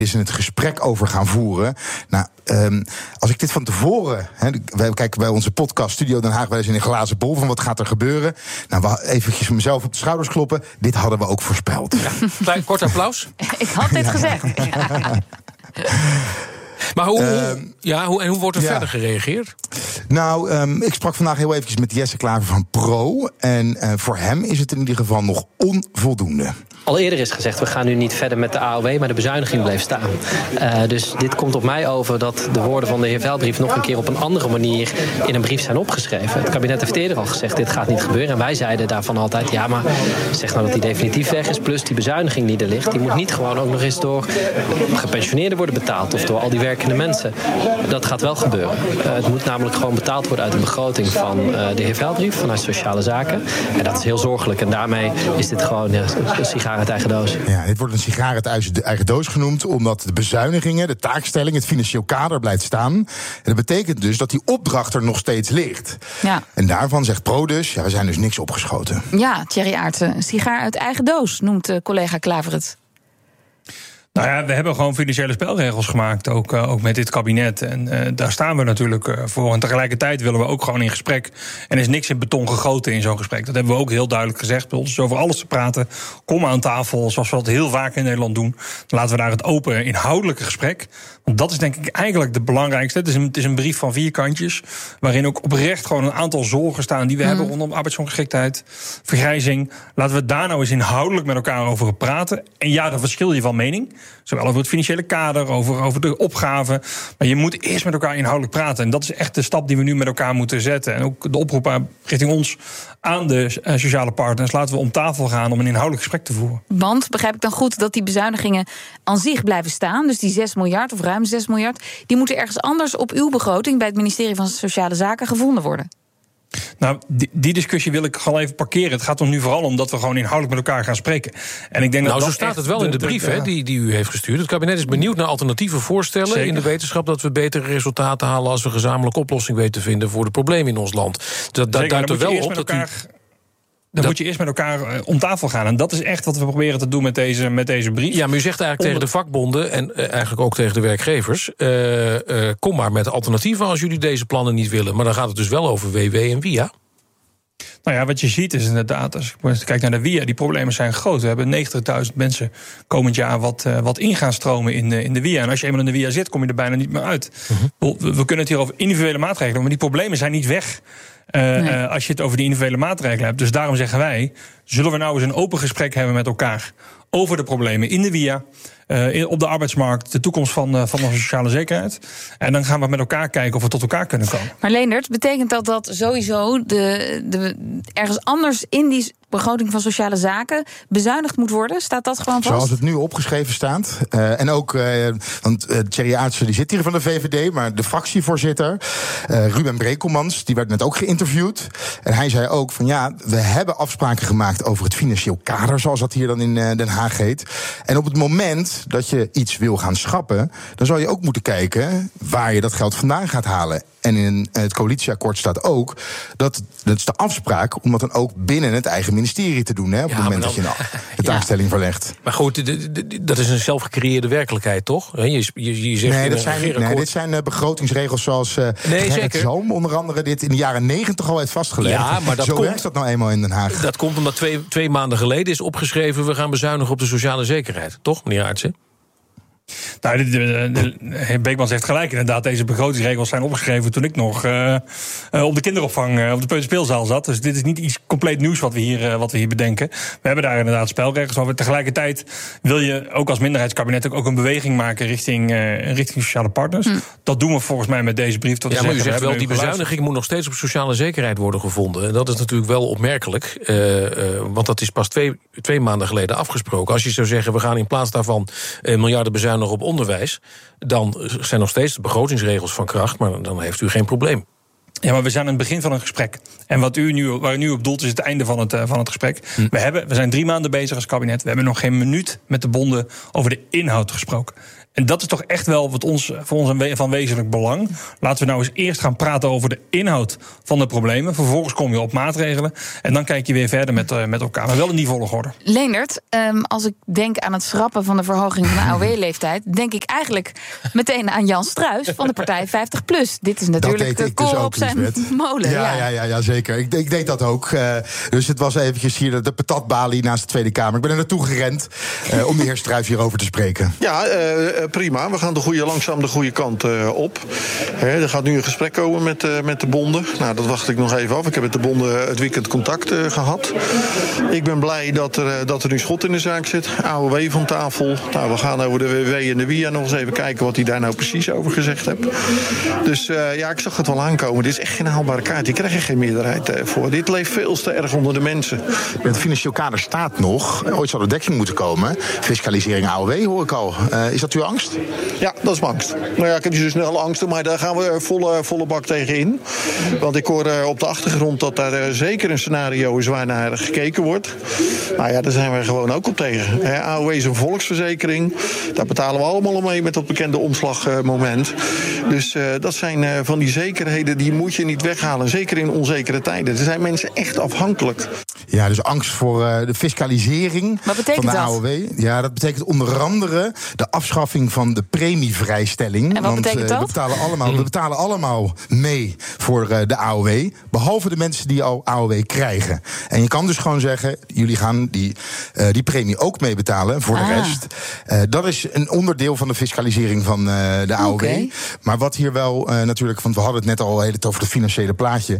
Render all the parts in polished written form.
is het gesprek over gaan voeren. Nou, als ik dit van tevoren... wij kijken bij onze podcast Studio Den Haag wel eens in een glazen bol van wat gaat er gebeuren. Nou, eventjes mezelf op de schouders kloppen. Dit hadden we ook voorspeld. Ja, klein kort applaus. Ik had dit gezegd. Maar hoe wordt er verder gereageerd? Nou, ik sprak vandaag heel eventjes met Jesse Klaver van Pro. En voor hem is het in ieder geval nog onvoldoende. Al eerder is gezegd, we gaan nu niet verder met de AOW, maar de bezuiniging bleef staan. Dus dit komt op mij over dat de woorden van de heer Veldbrief nog een keer op een andere manier in een brief zijn opgeschreven. Het kabinet heeft eerder al gezegd, dit gaat niet gebeuren. En wij zeiden daarvan altijd, ja, maar zeg nou dat die definitief weg is, plus die bezuiniging die er ligt, die moet niet gewoon ook nog eens door gepensioneerden worden betaald of door al die werkende mensen. Dat gaat wel gebeuren. Het moet namelijk gewoon betaald worden uit de begroting van de heer Veldbrief, vanuit Sociale Zaken. En dat is heel zorgelijk. En daarmee is dit gewoon een sigaar uit eigen doos. Ja, dit wordt een sigaar uit eigen doos genoemd, omdat de bezuinigingen, de taakstelling, het financieel kader blijft staan. En dat betekent dus dat die opdracht er nog steeds ligt. Ja. En daarvan zegt Pro dus, we zijn dus niks opgeschoten. Ja, Thierry Aartsen, een sigaar uit eigen doos, noemt collega Klaver het. Nou ja, we hebben gewoon financiële spelregels gemaakt, ook met dit kabinet. En daar staan we natuurlijk voor. En tegelijkertijd willen we ook gewoon in gesprek. En er is niks in beton gegoten in zo'n gesprek. Dat hebben we ook heel duidelijk gezegd. Bij ons is over alles te praten. Kom aan tafel, zoals we dat heel vaak in Nederland doen. Dan laten we daar het open, inhoudelijke gesprek. Want dat is denk ik eigenlijk de belangrijkste. Het is een brief van 4 kantjes, waarin ook oprecht gewoon een aantal zorgen staan die we hebben rondom arbeidsongeschiktheid, vergrijzing. Laten we daar nou eens inhoudelijk met elkaar over praten. En ja, dan verschil je van mening. Zowel over het financiële kader, over de opgaven. Maar je moet eerst met elkaar inhoudelijk praten. En dat is echt de stap die we nu met elkaar moeten zetten. En ook de oproep richting ons aan de sociale partners. Laten we om tafel gaan om een inhoudelijk gesprek te voeren. Want, begrijp ik dan goed, dat die bezuinigingen aan zich blijven staan? Dus die 6 miljard of ruim 6 miljard... die moeten ergens anders op uw begroting bij het ministerie van Sociale Zaken gevonden worden? Nou, die discussie wil ik gewoon even parkeren. Het gaat er nu vooral om dat we gewoon inhoudelijk met elkaar gaan spreken. En ik denk zo staat het wel in de brief die u heeft gestuurd. Het kabinet is benieuwd naar alternatieve voorstellen. Zeker. In de wetenschap dat we betere resultaten halen als we gezamenlijke oplossing weten te vinden voor de problemen in ons land. Dat duidt er wel op dat u... Dan moet je eerst met elkaar om tafel gaan. En dat is echt wat we proberen te doen met deze brief. Ja, maar u zegt eigenlijk tegen de vakbonden en eigenlijk ook tegen de werkgevers, kom maar met alternatieven als jullie deze plannen niet willen. Maar dan gaat het dus wel over WW en WIA. Nou ja, wat je ziet is inderdaad, als ik kijk naar de WIA, die problemen zijn groot. We hebben 90.000 mensen komend jaar wat in gaan stromen in de WIA. En als je eenmaal in de WIA zit, kom je er bijna niet meer uit. We kunnen het hier over individuele maatregelen, maar die problemen zijn niet weg. Als je het over die individuele maatregelen hebt. Dus daarom zeggen wij, zullen we nou eens een open gesprek hebben met elkaar over de problemen in de WIA, op de arbeidsmarkt, de toekomst van onze sociale zekerheid. En dan gaan we met elkaar kijken of we tot elkaar kunnen komen. Maar Leendert, betekent dat sowieso ergens anders in die begroting van Sociale Zaken bezuinigd moet worden? Staat dat gewoon vast? Zoals het nu opgeschreven staat. En ook, want Thierry Aartsen die zit hier van de VVD, maar de fractievoorzitter, Ruben Brekelmans, die werd net ook geïnterviewd. En hij zei ook van we hebben afspraken gemaakt over het financieel kader, zoals dat hier dan in Den Haag heet. En op het moment dat je iets wil gaan schrappen, dan zou je ook moeten kijken waar je dat geld vandaan gaat halen. En in het coalitieakkoord staat ook dat is de afspraak om dat dan ook binnen het eigen ministerie te doen, op het moment dat je de taakstelling verlegt. Maar goed, dat is een zelfgecreëerde werkelijkheid, toch? Je zegt dit zijn begrotingsregels zoals Gerrit Zoom onder andere dit in de jaren 90 al heeft vastgelegd. Ja, maar zo werkt dat nou eenmaal in Den Haag. Dat komt omdat twee maanden geleden is opgeschreven, we gaan bezuinigen op de sociale zekerheid. Toch, meneer Aartsen? Nou, de heer Beekman zegt gelijk inderdaad. Deze begrotingsregels zijn opgeschreven toen ik nog op de kinderopvang, op de peuterspeelzaal zat. Dus dit is niet iets compleet nieuws wat we hier bedenken. We hebben daar inderdaad spelregels over. Tegelijkertijd wil je ook als minderheidskabinet ook een beweging maken richting sociale partners. Dat doen we volgens mij met deze brief. Maar u zegt wel, die bezuiniging moet nog steeds op sociale zekerheid worden gevonden. En dat is natuurlijk wel opmerkelijk. Want dat is pas twee maanden geleden afgesproken. Als je zou zeggen, we gaan in plaats daarvan miljarden bezuinigen op onderwijs, dan zijn nog steeds de begrotingsregels van kracht, maar dan heeft u geen probleem. Ja, maar we zijn aan het begin van een gesprek. En waar u nu op doelt is het einde van het gesprek. We zijn 3 maanden bezig als kabinet. We hebben nog geen minuut met de bonden over de inhoud gesproken. En dat is toch echt wel voor ons van wezenlijk belang. Laten we nou eens eerst gaan praten over de inhoud van de problemen. Vervolgens kom je op maatregelen. En dan kijk je weer verder met elkaar. Maar wel in die volgorde. Leendert, als ik denk aan het schrappen van de verhoging van de AOW-leeftijd... denk ik eigenlijk meteen aan Jan Struijs van de partij 50PLUS. Dit is natuurlijk de kool op zijn molen. Ja, zeker. Ik deed dat ook. Dus het was eventjes hier de patatbalie naast de Tweede Kamer. Ik ben er naartoe gerend om de heer Struijs hierover te spreken. Ja, prima. We gaan langzaam de goede kant op. Er gaat nu een gesprek komen met de bonden. Nou, dat wacht ik nog even af. Ik heb met de bonden het weekend contact gehad. Ik ben blij dat er nu schot in de zaak zit. AOW van tafel. Nou, we gaan over de WW en de WIA nog eens even kijken wat hij daar nou precies over gezegd heeft. Dus ik zag het wel aankomen. Dit is echt geen haalbare kaart. Die krijg je geen meerderheid voor. Dit leeft veel te erg onder de mensen. Het financieel kader staat nog. Ooit zal er dekking moeten komen. Fiscalisering AOW hoor ik al. Is dat uw angst? Ja, dat is mijn angst. Nou ja, ik heb niet zo snel angsten, maar daar gaan we volle bak tegen in. Want ik hoor op de achtergrond dat daar zeker een scenario is waar naar gekeken wordt. Nou ja, daar zijn we gewoon ook op tegen. AOW is een volksverzekering. Daar betalen we allemaal om mee met dat bekende omslagmoment. Dus dat zijn van die zekerheden, die moet je niet weghalen. Zeker in onzekere tijden. Er zijn mensen echt afhankelijk. Ja, dus angst voor de fiscalisering van de AOW. Ja, dat betekent onder andere de afschaffing van de premievrijstelling. En wat betekent dat? We betalen allemaal mee voor de AOW. Behalve de mensen die al AOW krijgen. En je kan dus gewoon zeggen, jullie gaan die premie ook mee betalen voor de rest. Dat is een onderdeel van de fiscalisering van de AOW. Okay. Maar wat hier wel natuurlijk, want we hadden het net al heel over het financiële plaatje.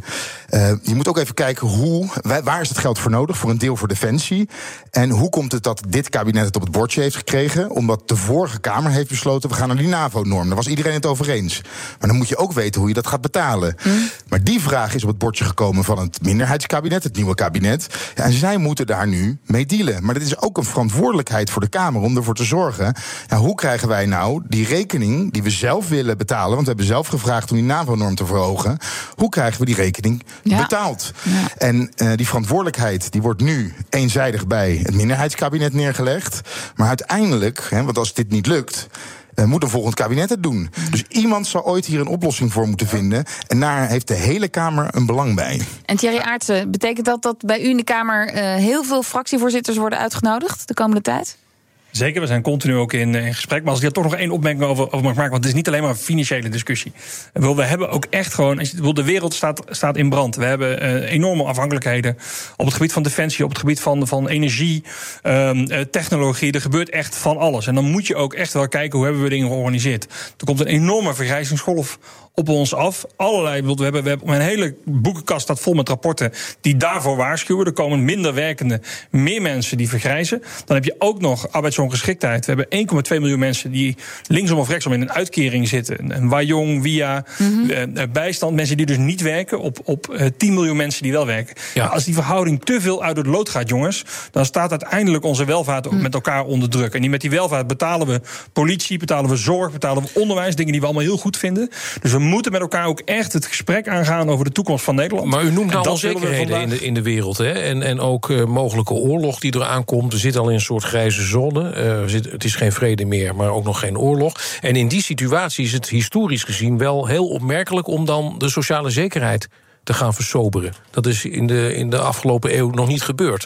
Je moet ook even kijken waar is het geld voor nodig? Voor een deel voor defensie. En hoe komt het dat dit kabinet het op het bordje heeft gekregen? Omdat de vorige Kamer heeft besloten, we gaan naar die NAVO-norm. Daar was iedereen het over eens. Maar dan moet je ook weten hoe je dat gaat betalen. Maar die vraag is op het bordje gekomen van het minderheidskabinet, het nieuwe kabinet. Ja, en zij moeten daar nu mee dealen. Maar dat is ook een verantwoordelijkheid voor de Kamer om ervoor te zorgen. Ja, hoe krijgen wij nou die rekening die we zelf willen betalen? Want we hebben zelf gevraagd om die NAVO-norm te verhogen. Hoe krijgen we die rekening betaald? Ja. En die verantwoordelijkheid die wordt nu eenzijdig bij het minderheidskabinet neergelegd. Maar uiteindelijk, want als dit niet lukt, moet een volgend kabinet het doen. Dus iemand zal ooit hier een oplossing voor moeten vinden. En daar heeft de hele Kamer een belang bij. En Thierry Aartsen, betekent dat bij u in de Kamer heel veel fractievoorzitters worden uitgenodigd de komende tijd? Zeker, we zijn continu ook in gesprek. Maar als ik er toch nog één opmerking over mag maken, want het is niet alleen maar een financiële discussie. We hebben ook echt gewoon, de wereld staat in brand. We hebben enorme afhankelijkheden op het gebied van defensie, op het gebied van energie, technologie. Er gebeurt echt van alles. En dan moet je ook echt wel kijken hoe hebben we dingen georganiseerd. Er komt een enorme vergrijzingsgolf op ons af. We hebben een hele boekenkast staat vol met rapporten die daarvoor waarschuwen. Er komen minder werkenden, meer mensen die vergrijzen. Dan heb je ook nog arbeidsongeschiktheid. We hebben 1,2 miljoen mensen die linksom of rechtsom in een uitkering zitten. Een Wajong, WIA, bijstand. Mensen die dus niet werken op 10 miljoen mensen die wel werken. Ja. Als die verhouding te veel uit het lood gaat, jongens, dan staat uiteindelijk onze welvaart ook met elkaar onder druk. En met die welvaart betalen we politie, betalen we zorg, betalen we onderwijs. Dingen die we allemaal heel goed vinden. Dus we moeten met elkaar ook echt het gesprek aangaan over de toekomst van Nederland. Maar u noemt al onzekerheden in de wereld. Hè? En ook mogelijke oorlog die eraan komt. We zitten al in een soort grijze zone. Het is geen vrede meer, maar ook nog geen oorlog. En in die situatie is het historisch gezien wel heel opmerkelijk om dan de sociale zekerheid te gaan versoberen. Dat is in de afgelopen eeuw nog niet gebeurd.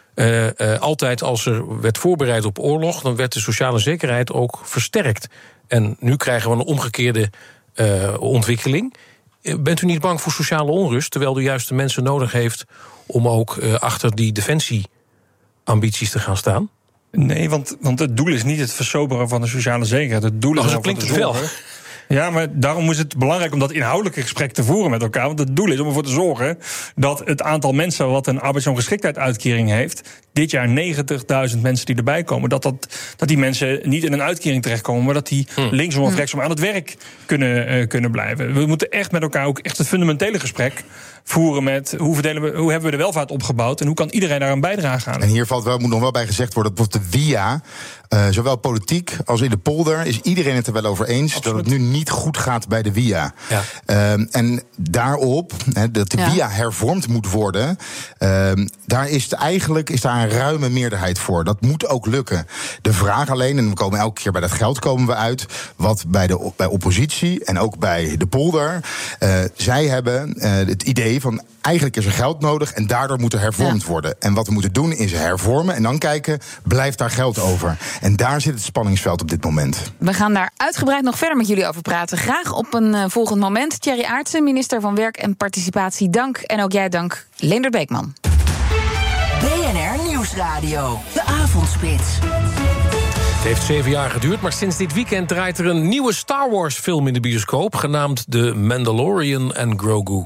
Altijd als er werd voorbereid op oorlog, dan werd de sociale zekerheid ook versterkt. En nu krijgen we een omgekeerde ontwikkeling. Bent u niet bang voor sociale onrust, terwijl u juist de mensen nodig heeft om ook achter die defensieambities te gaan staan? Nee, want het doel is niet het versoberen van de sociale zekerheid. Het doel is zo klinkt het wel. Ja, maar daarom is het belangrijk om dat inhoudelijke gesprek te voeren met elkaar. Want het doel is om ervoor te zorgen dat het aantal mensen wat een arbeidsongeschiktheidsuitkering heeft, dit jaar 90.000 mensen die erbij komen, dat die mensen niet in een uitkering terechtkomen, maar dat die linksom of rechtsom aan het werk kunnen blijven. We moeten echt met elkaar ook echt het fundamentele gesprek voeren met hoe hebben we de welvaart opgebouwd en hoe kan iedereen daar een bijdrage aan. En hier moet nog wel bij gezegd worden dat de VIA, zowel politiek als in de polder, is iedereen het er wel over eens. Absoluut. Dat het nu niet goed gaat bij de VIA. Ja. En daarop, dat de VIA hervormd moet worden, daar is daar een ruime meerderheid voor. Dat moet ook lukken. De vraag alleen, en we komen elke keer bij dat geld komen we uit, wat bij oppositie en ook bij de polder, zij hebben het idee van eigenlijk is er geld nodig en daardoor moet er hervormd worden. En wat we moeten doen is hervormen en dan kijken, blijft daar geld over? En daar zit het spanningsveld op dit moment. We gaan daar uitgebreid nog verder met jullie over praten. Graag op een volgend moment. Thierry Aartsen, minister van Werk en Participatie, dank. En ook jij dank, Leendert Beekman. BNR Nieuwsradio, de avondspits. Het heeft 7 jaar geduurd, maar sinds dit weekend draait er een nieuwe Star Wars film in de bioscoop, genaamd The Mandalorian and Grogu.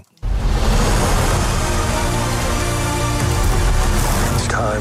It's time.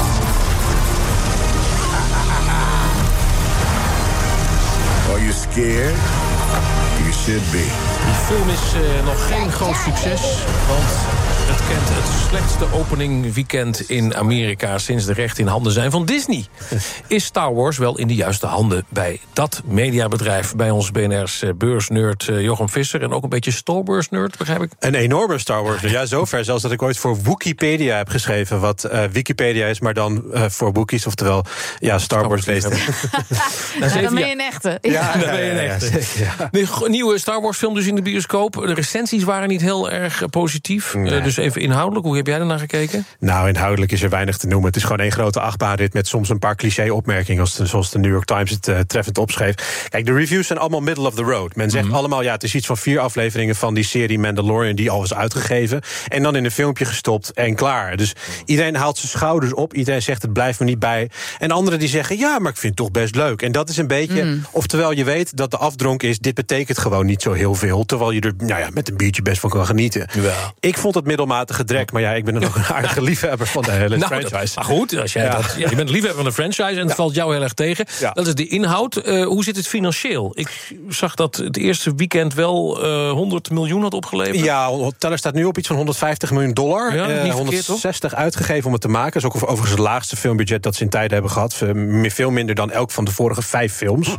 Are you scared? You should be. Die film is nog geen groot succes, want het kent het slechtste openingweekend in Amerika sinds de rechten in handen zijn van Disney. Is Star Wars wel in de juiste handen bij dat mediabedrijf? Bij ons BNR's beursnerd Jochem Visser en ook een beetje Star Wars-nerd, begrijp ik? Een enorme Star Wars. Ja, zover zelfs dat ik ooit voor Wikipedia heb geschreven, wat Wikipedia is, maar dan voor Wookiees, oftewel Star Wars leest. Dan ben je een echte. Ja, dan ben je een echte. De nieuwe Star Wars film dus in de bioscoop. De recensies waren niet heel erg positief. Nee. Dus even inhoudelijk, hoe heb jij ernaar gekeken? Nou, inhoudelijk is er weinig te noemen. Het is gewoon één grote achtbaanrit met soms een paar cliché-opmerkingen, zoals de New York Times het treffend opschreef. Kijk, de reviews zijn allemaal middle of the road. Men zegt allemaal, het is iets van 4 afleveringen van die serie Mandalorian die al is uitgegeven. En dan in een filmpje gestopt en klaar. Dus iedereen haalt zijn schouders op. Iedereen zegt, het blijft me niet bij. En anderen die zeggen, ja, maar ik vind het toch best leuk. En dat is een beetje, oftewel je weet dat de afdronk is, dit betekent gewoon niet zo heel veel. Terwijl je er met een biertje best van kan genieten. Ja. Ik vond het middelmatige drek, maar ik ben er nog een aardige liefhebber van de hele franchise. Maar goed, als jij je bent liefhebber van de franchise en het valt jou heel erg tegen. Ja. Dat is de inhoud. Hoe zit het financieel? Ik zag dat het eerste weekend wel 100 miljoen had opgeleverd. Ja, teller staat nu op iets van $150 miljoen. Ja, 160 uitgegeven om het te maken. Dat is ook overigens het laagste filmbudget dat ze in tijden hebben gehad. Veel minder dan elk van de vorige 5 films.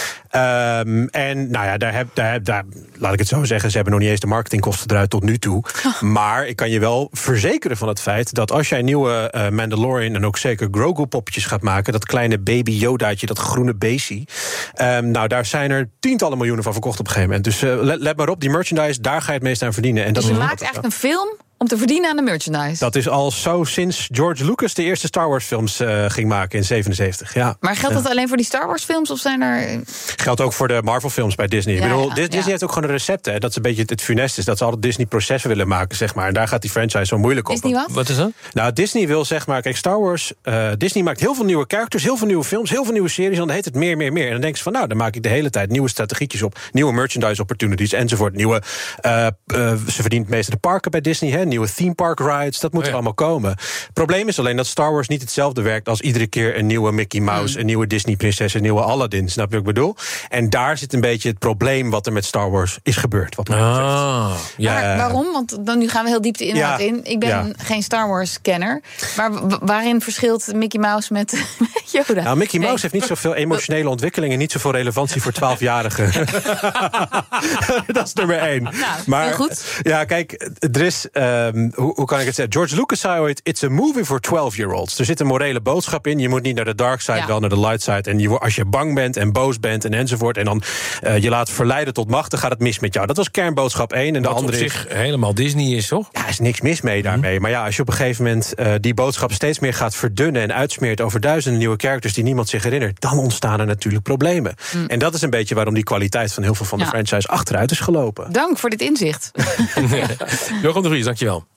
En daar, laat ik het zo zeggen, ze hebben nog niet eens de marketingkosten eruit tot nu toe. Maar ik kan je wel verzekeren van het feit dat als jij nieuwe Mandalorian en ook zeker Grogu-poppetjes gaat maken, dat kleine baby Yodaatje, dat groene beestie, daar zijn er tientallen miljoenen van verkocht op een gegeven moment. Dus let maar op, die merchandise, daar ga je het meest aan verdienen. En dus je maakt eigenlijk een film om te verdienen aan de merchandise. Dat is al zo sinds George Lucas de eerste Star Wars films ging maken in 1977. Ja. Maar geldt dat alleen voor die Star Wars films of zijn er... Geldt ook voor de Marvel films bij Disney. Disney heeft ook gewoon een recept. Hè. Dat is een beetje het funest is. Dat ze altijd Disney-processen willen maken, zeg maar. En daar gaat die franchise zo moeilijk op. Disney wat is dat? Nou, Disney wil zeg maar... Kijk, Star Wars... Disney maakt heel veel nieuwe characters, heel veel nieuwe films, heel veel nieuwe series. En dan heet het meer. En dan denken ze van, dan maak ik de hele tijd nieuwe strategietjes op. Nieuwe merchandise opportunities enzovoort. Nieuwe... ze verdient het meeste de parken bij Disney. Hè. Nieuwe theme park rides, dat moet er allemaal komen. Het probleem is alleen dat Star Wars niet hetzelfde werkt als iedere keer een nieuwe Mickey Mouse, een nieuwe Disney-prinses, een nieuwe Aladdin. Snap je wat ik bedoel? En daar zit een beetje het probleem wat er met Star Wars is gebeurd. Wat maar waarom? Want dan nu gaan we heel diep de inhoud in. Ik ben geen Star Wars-kenner. Maar waarin verschilt Mickey Mouse met Yoda? Nou, Mickey Mouse heeft niet zoveel emotionele ontwikkeling en niet zoveel relevantie voor 12-jarigen. Dat is nummer 1. Nou, maar heel goed. Ja, kijk, er is... Hoe kan ik het zeggen? George Lucas zei ooit, it's a movie for 12-year-olds. Er zit een morele boodschap in. Je moet niet naar de dark side, wel naar de light side. En als je bang bent en boos bent en enzovoort, en dan je laat verleiden tot macht, dan gaat het mis met jou. Dat was kernboodschap 1. En de andere op zich helemaal Disney is, toch? Ja, er is niks mis mee daarmee. Maar als je op een gegeven moment die boodschap steeds meer gaat verdunnen en uitsmeert over duizenden nieuwe characters die niemand zich herinnert, dan ontstaan er natuurlijk problemen. En dat is een beetje waarom die kwaliteit van heel veel van de franchise achteruit is gelopen. Dank voor dit inzicht. Jochem de Vries, dankjewel.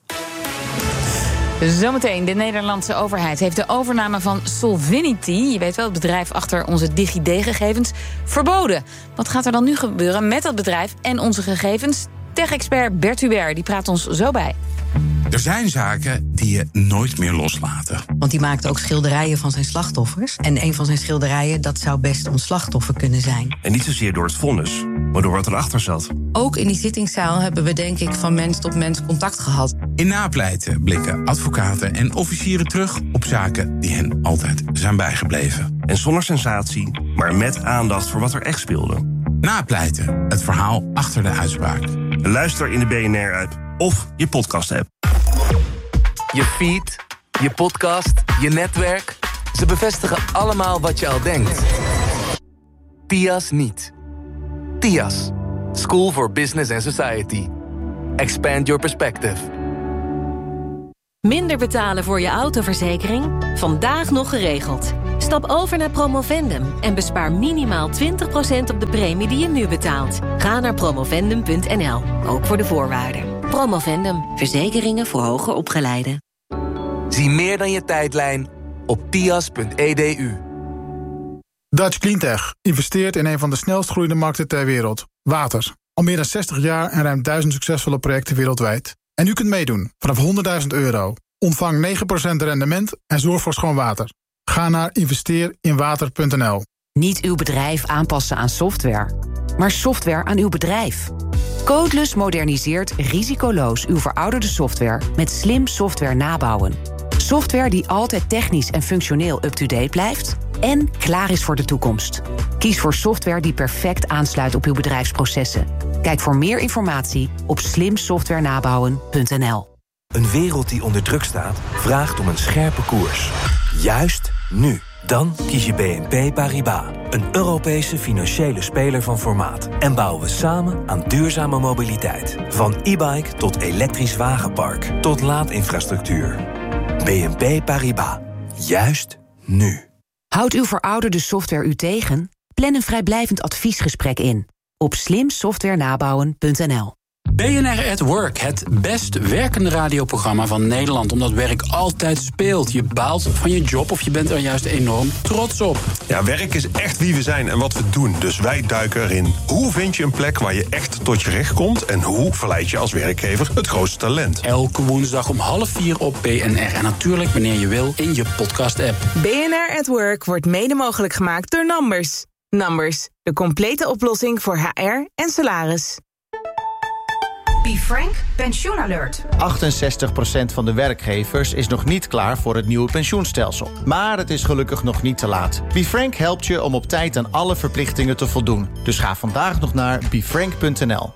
Zometeen, de Nederlandse overheid heeft de overname van Solvinity, je weet wel, het bedrijf achter onze DigiD-gegevens, verboden. Wat gaat er dan nu gebeuren met dat bedrijf en onze gegevens? Tech-expert Bert Hubert, die praat ons zo bij. Er zijn zaken die je nooit meer loslaten. Want die maakte ook schilderijen van zijn slachtoffers. En een van zijn schilderijen, dat zou best ons slachtoffer kunnen zijn. En niet zozeer door het vonnis, maar door wat erachter zat. Ook in die zittingszaal hebben we denk ik van mens tot mens contact gehad. In Napleiten blikken advocaten en officieren terug op zaken die hen altijd zijn bijgebleven. En zonder sensatie, maar met aandacht voor wat er echt speelde. Napleiten, het verhaal achter de uitspraak. Luister in de BNR-app of je podcast-app. Je feed, je podcast, je netwerk. Ze bevestigen allemaal wat je al denkt. TIAS niet. TIAS. School for Business and Society. Expand your perspective. Minder betalen voor je autoverzekering? Vandaag nog geregeld. Stap over naar Promovendum en bespaar minimaal 20% op de premie die je nu betaalt. Ga naar promovendum.nl, ook voor de voorwaarden. Promovendum, verzekeringen voor hoger opgeleiden. Zie meer dan je tijdlijn op tias.edu. Dutch Cleantech investeert in een van de snelst groeiende markten ter wereld. Water. Al meer dan 60 jaar en ruim 1000 succesvolle projecten wereldwijd. En u kunt meedoen vanaf €100.000. Ontvang 9% rendement en zorg voor schoon water. Ga naar investeerinwater.nl. Niet uw bedrijf aanpassen aan software, maar software aan uw bedrijf. Codeless moderniseert risicoloos uw verouderde software met slim software nabouwen. Software die altijd technisch en functioneel up-to-date blijft en klaar is voor de toekomst. Kies voor software die perfect aansluit op uw bedrijfsprocessen. Kijk voor meer informatie op slimsoftwarenabouwen.nl. Een wereld die onder druk staat, vraagt om een scherpe koers. Juist nu. Dan kies je BNP Paribas, een Europese financiële speler van formaat. En bouwen we samen aan duurzame mobiliteit. Van e-bike tot elektrisch wagenpark, tot laadinfrastructuur. BNP Paribas. Juist nu. Houdt uw verouderde software u tegen? Plan een vrijblijvend adviesgesprek in op slimsoftwarenabouwen.nl. BNR at Work, het best werkende radioprogramma van Nederland. Omdat werk altijd speelt. Je baalt van je job of je bent er juist enorm trots op. Ja, werk is echt wie we zijn en wat we doen. Dus wij duiken erin. Hoe vind je een plek waar je echt tot je recht komt? En hoe verleid je als werkgever het grootste talent? Elke woensdag om 3:30 op BNR. En natuurlijk wanneer je wil in je podcast-app. BNR at Work wordt mede mogelijk gemaakt door Numbers. Numbers, de complete oplossing voor HR en salaris. BeFrank pensioenalert. 68% van de werkgevers is nog niet klaar voor het nieuwe pensioenstelsel. Maar het is gelukkig nog niet te laat. BeFrank helpt je om op tijd aan alle verplichtingen te voldoen. Dus ga vandaag nog naar befrank.nl.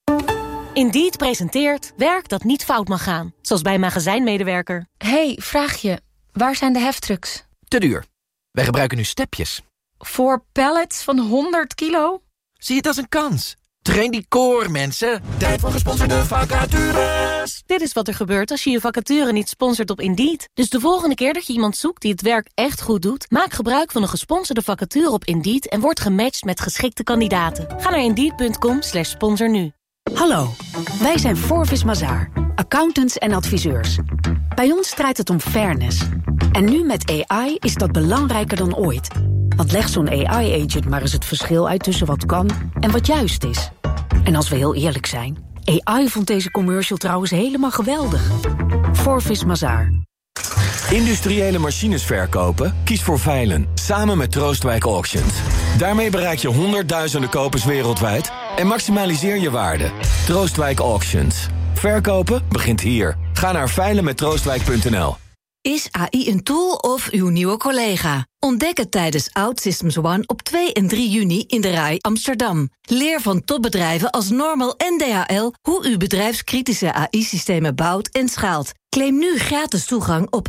Indeed presenteert werk dat niet fout mag gaan. Zoals bij een magazijnmedewerker. Hey, vraagje. Waar zijn de heftrucks? Te duur. Wij gebruiken nu stepjes. Voor pallets van 100 kilo? Zie het als een kans. Train die core, mensen. Tijd voor gesponsorde vacatures. Dit is wat er gebeurt als je je vacature niet sponsort op Indeed. Dus de volgende keer dat je iemand zoekt die het werk echt goed doet, maak gebruik van een gesponsorde vacature op Indeed en word gematcht met geschikte kandidaten. Ga naar Indeed.com/sponsor nu. Hallo, wij zijn Forvis Mazars, accountants en adviseurs. Bij ons draait het om fairness. En nu met AI is dat belangrijker dan ooit. Want leg zo'n AI-agent maar eens het verschil uit tussen wat kan en wat juist is. En als we heel eerlijk zijn, AI vond deze commercial trouwens helemaal geweldig. Forvis Mazars. Industriële machines verkopen? Kies voor Veilen, samen met Troostwijk Auctions. Daarmee bereik je honderdduizenden kopers wereldwijd en maximaliseer je waarde. Troostwijk Auctions. Verkopen begint hier. Ga naar veilenmettroostwijk.nl. Is AI een tool of uw nieuwe collega? Ontdek het tijdens OutSystems One op 2 en 3 juni in de RAI Amsterdam. Leer van topbedrijven als Normal en DHL hoe u bedrijfskritische AI-systemen bouwt en schaalt. Claim nu gratis toegang op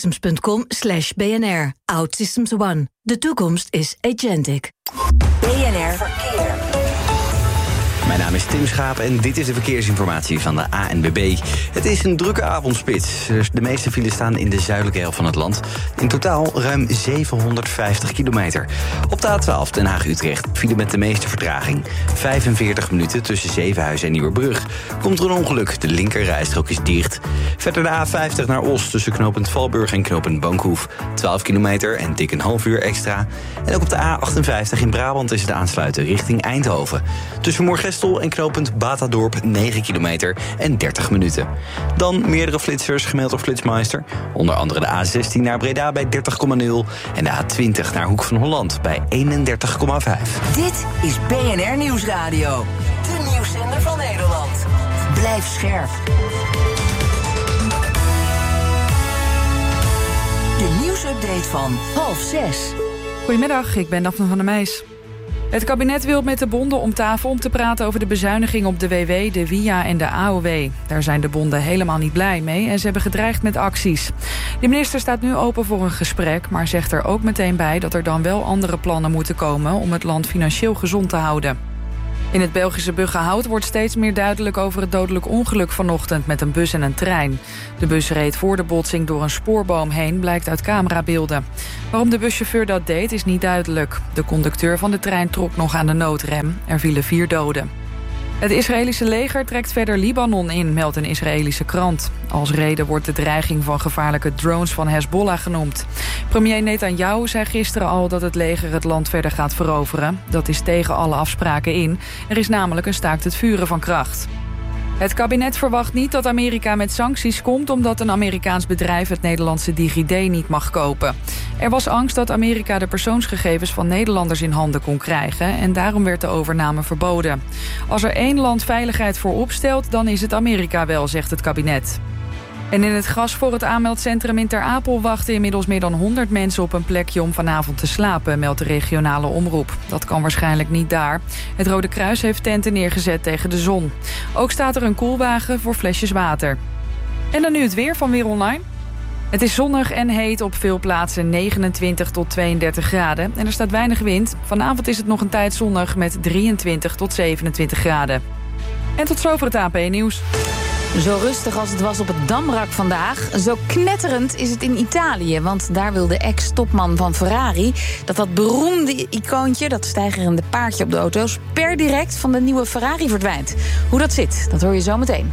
outsystems.com/BNR. OutSystems One. De toekomst is agentic. BNR Verkeer. Mijn naam is Tim Schaap en dit is de verkeersinformatie van de ANWB. Het is een drukke avondspits. De meeste files staan in de zuidelijke helft van het land. In totaal ruim 750 kilometer. Op de A12 Den Haag-Utrecht file met de meeste vertraging. 45 minuten tussen Zevenhuizen en Nieuwerbrug. Komt er een ongeluk, de linkerrijstrook is dicht. Verder de A50 naar Os tussen knooppunt Valburg en knooppunt Bankhoef. 12 kilometer en dik een half uur extra. En ook op de A58 in Brabant is het aansluiten richting Eindhoven. Tussen Moergestel Amstel en knooppunt Batadorp 9 kilometer en 30 minuten. Dan meerdere flitsers gemeld door Flitsmeister. Onder andere de A16 naar Breda bij 30,0 en de A20 naar Hoek van Holland bij 31,5. Dit is BNR Nieuwsradio. De nieuwszender van Nederland. Blijf scherp. De nieuwsupdate van 5:30. Goedemiddag, ik ben Daphne van der Meijs. Het kabinet wil met de bonden om tafel om te praten over de bezuiniging op de WW, de WIA en de AOW. Daar zijn de bonden helemaal niet blij mee en ze hebben gedreigd met acties. De minister staat nu open voor een gesprek, maar zegt er ook meteen bij dat er dan wel andere plannen moeten komen om het land financieel gezond te houden. In het Belgische Buggenhout wordt steeds meer duidelijk over het dodelijk ongeluk vanochtend met een bus en een trein. De bus reed voor de botsing door een spoorboom heen, blijkt uit camerabeelden. Waarom de buschauffeur dat deed is niet duidelijk. De conducteur van de trein trok nog aan de noodrem. Er vielen 4 doden. Het Israëlische leger trekt verder Libanon in, meldt een Israëlische krant. Als reden wordt de dreiging van gevaarlijke drones van Hezbollah genoemd. Premier Netanyahu zei gisteren al dat het leger het land verder gaat veroveren. Dat is tegen alle afspraken in. Er is namelijk een staakt het vuren van kracht. Het kabinet verwacht niet dat Amerika met sancties komt omdat een Amerikaans bedrijf het Nederlandse DigiD niet mag kopen. Er was angst dat Amerika de persoonsgegevens van Nederlanders in handen kon krijgen en daarom werd de overname verboden. Als er 1 land veiligheid voor opstelt, dan is het Amerika wel, zegt het kabinet. En in het gas voor het aanmeldcentrum in Ter Apel wachten inmiddels meer dan 100 mensen op een plekje om vanavond te slapen, meldt de regionale omroep. Dat kan waarschijnlijk niet daar. Het Rode Kruis heeft tenten neergezet tegen de zon. Ook staat er een koelwagen voor flesjes water. En dan nu het weer van Weer Online. Het is zonnig en heet op veel plaatsen 29 tot 32 graden. En er staat weinig wind. Vanavond is het nog een tijd zonnig met 23 tot 27 graden. En tot zover het AP-nieuws. Zo rustig als het was op het Damrak vandaag, zo knetterend is het in Italië. Want daar wil de ex-topman van Ferrari dat beroemde icoontje, dat steigerende paardje op de auto's, per direct van de nieuwe Ferrari verdwijnt. Hoe dat zit, dat hoor je zo meteen.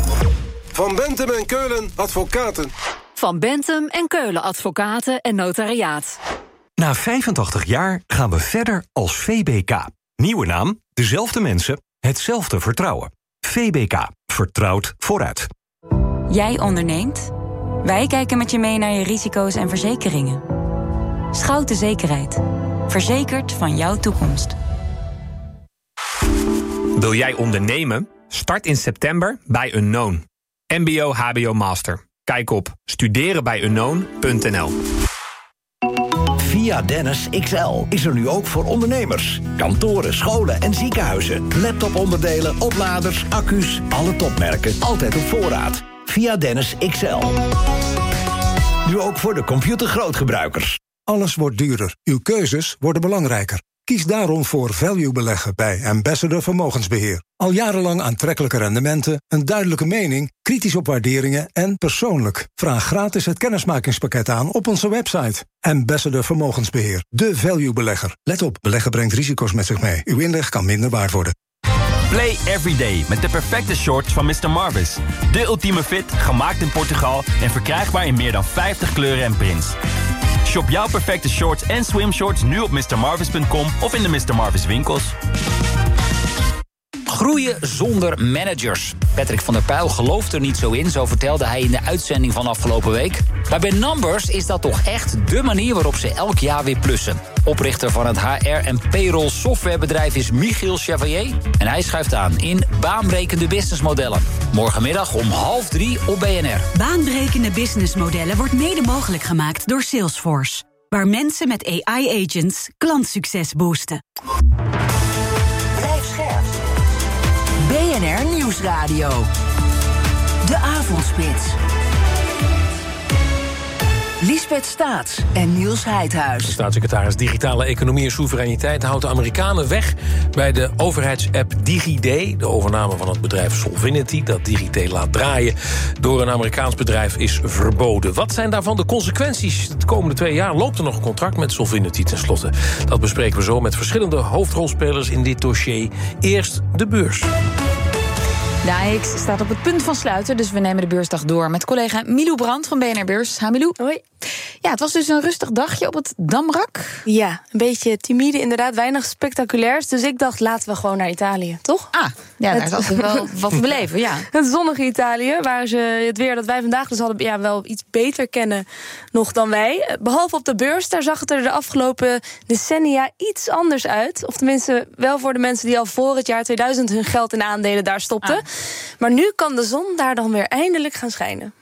Van Bentem en Keulen Advocaten. Van Bentem en Keulen Advocaten en Notariaat. Na 85 jaar gaan we verder als VBK. Nieuwe naam, dezelfde mensen, hetzelfde vertrouwen. VBK. Vertrouwd vooruit. Jij onderneemt? Wij kijken met je mee naar je risico's en verzekeringen. Schouten Zekerheid. Verzekerd van jouw toekomst. Wil jij ondernemen? Start in september bij Unknown. MBO, HBO, Master. Kijk op studerenbijunknown.nl. Via Dennis XL is er nu ook voor ondernemers. Kantoren, scholen en ziekenhuizen. Laptoponderdelen, opladers, accu's, alle topmerken, altijd op voorraad. Via Dennis XL. Nu ook voor de computergrootgebruikers. Alles wordt duurder. Uw keuzes worden belangrijker. Kies daarom voor value beleggen bij Ambassador Vermogensbeheer. Al jarenlang aantrekkelijke rendementen, een duidelijke mening, kritisch op waarderingen en persoonlijk. Vraag gratis het kennismakingspakket aan op onze website. Ambassador Vermogensbeheer, de value belegger. Let op, beleggen brengt risico's met zich mee. Uw inleg kan minder waard worden. Play every day met de perfecte shorts van Mr. Marvis. De ultieme fit, gemaakt in Portugal en verkrijgbaar in meer dan 50 kleuren en prints. Shop jouw perfecte shorts en swimshorts nu op mrmarvis.com of in de Mr. Marvis winkels. Groeien zonder managers. Patrick van der Pijl gelooft er niet zo in, zo vertelde hij in de uitzending van afgelopen week. Maar bij Numbers is dat toch echt dé manier waarop ze elk jaar weer plussen. Oprichter van het HR- en payroll softwarebedrijf is Michiel Chevalier. En hij schuift aan in baanbrekende businessmodellen. Morgenmiddag om 2:30 op BNR. Baanbrekende businessmodellen wordt mede mogelijk gemaakt door Salesforce. Waar mensen met AI-agents klantsucces boosten. Blijf scherp. BNR Nieuwsradio. De Avondspits. Liesbeth Staats en Niels Heidhuis. De staatssecretaris Digitale Economie en Soevereiniteit houdt de Amerikanen weg bij de overheidsapp DigiD. De overname van het bedrijf Solvinity, dat DigiD laat draaien door een Amerikaans bedrijf, is verboden. Wat zijn daarvan de consequenties? De komende 2 jaar loopt er nog een contract met Solvinity tenslotte. Dat bespreken we zo met verschillende hoofdrolspelers in dit dossier. Eerst de beurs. De AEX staat op het punt van sluiten, dus we nemen de beursdag door met collega Milou Brandt van BNR Beurs. Ha, Milou. Hoi. Ja, het was dus een rustig dagje op het Damrak. Ja, een beetje timide inderdaad, weinig spectaculairs. Dus ik dacht, laten we gewoon naar Italië, toch? Ja, daar is altijd wel wat te beleven, ja. Het zonnige Italië, waar ze het weer dat wij vandaag dus hadden wel iets beter kennen nog dan wij. Behalve op de beurs, daar zag het er de afgelopen decennia iets anders uit. Of tenminste wel voor de mensen die al voor het jaar 2000 hun geld in aandelen daar stopten. Maar nu kan de zon daar dan weer eindelijk gaan schijnen.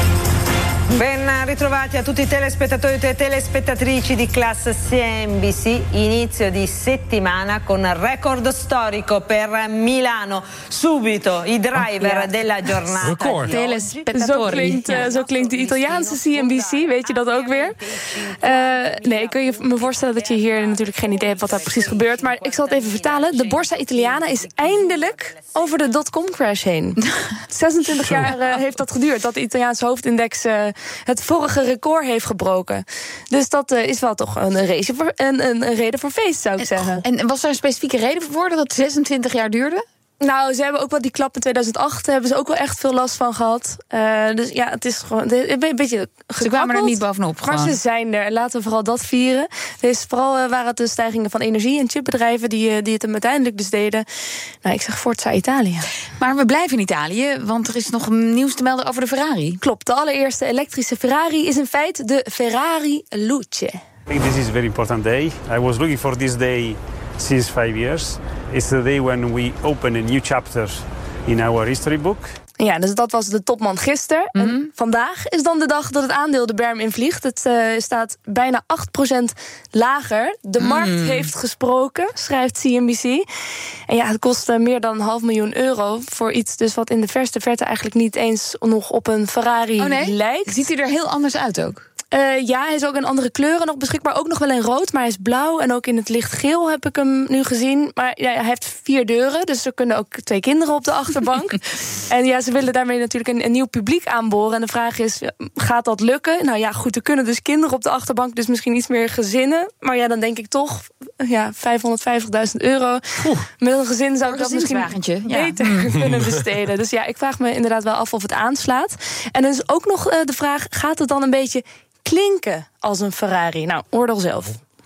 Ben ritrovati a tutti i telespettatori e telespettatrici di classe CNBC. Inizio di settimana con record storico per Milano. Subito i driver della giornata. Record. Zo klinkt de Italiaanse CNBC, weet je dat ook weer? Nee, kun je me voorstellen dat je hier natuurlijk geen idee hebt wat daar precies gebeurt. Maar ik zal het even vertalen. De Borsa Italiana is eindelijk over de dotcom-crash heen. 26 jaar heeft dat geduurd, dat de Italiaanse hoofdindex het vorige record heeft gebroken. Dus dat is wel toch een reden voor feest, zou ik zeggen. En was er een specifieke reden voor dat het 26 jaar duurde? Nou, ze hebben ook wel die klap in 2008, hebben ze ook wel echt veel last van gehad. Dus ja, het is gewoon een beetje Ze kwamen er niet bovenop. Maar ze zijn er. Laten we vooral dat vieren. Dus vooral waren het de stijgingen van energie- en chipbedrijven die het hem uiteindelijk dus deden. Nou, ik zeg Forza Italië. Maar we blijven in Italië, want er is nog nieuws te melden over de Ferrari. Klopt, de allereerste elektrische Ferrari is in feite de Ferrari Luce. I think this is a very important day. I was looking for this day since 5 years. It's the day when we open a new chapter in our history book. Ja, dus dat was de topman gisteren. En vandaag is dan de dag dat het aandeel de berm invliegt. Het staat bijna 8% lager. De markt heeft gesproken, schrijft CNBC. En ja, het kost meer dan €500.000 voor iets dus wat in de verste verte eigenlijk niet eens nog op een Ferrari lijkt. Ziet hij er heel anders uit ook? Ja, hij is ook in andere kleuren nog beschikbaar. Ook nog wel in rood, maar hij is blauw. En ook in het lichtgeel heb ik hem nu gezien. Maar ja, hij heeft 4 deuren, dus er kunnen ook 2 kinderen op de achterbank. En ja, ze willen daarmee natuurlijk een nieuw publiek aanboren. En de vraag is, gaat dat lukken? Nou ja, goed, er kunnen dus kinderen op de achterbank, dus misschien iets meer gezinnen. Maar ja, dan denk ik toch, ja, €550.000. Met een gezin zou ik dat misschien beter kunnen besteden. Dus ja, ik vraag me inderdaad wel af of het aanslaat. En dan is ook nog de vraag, gaat het dan een beetje klinken als een Ferrari? Nou, oordeel zelf.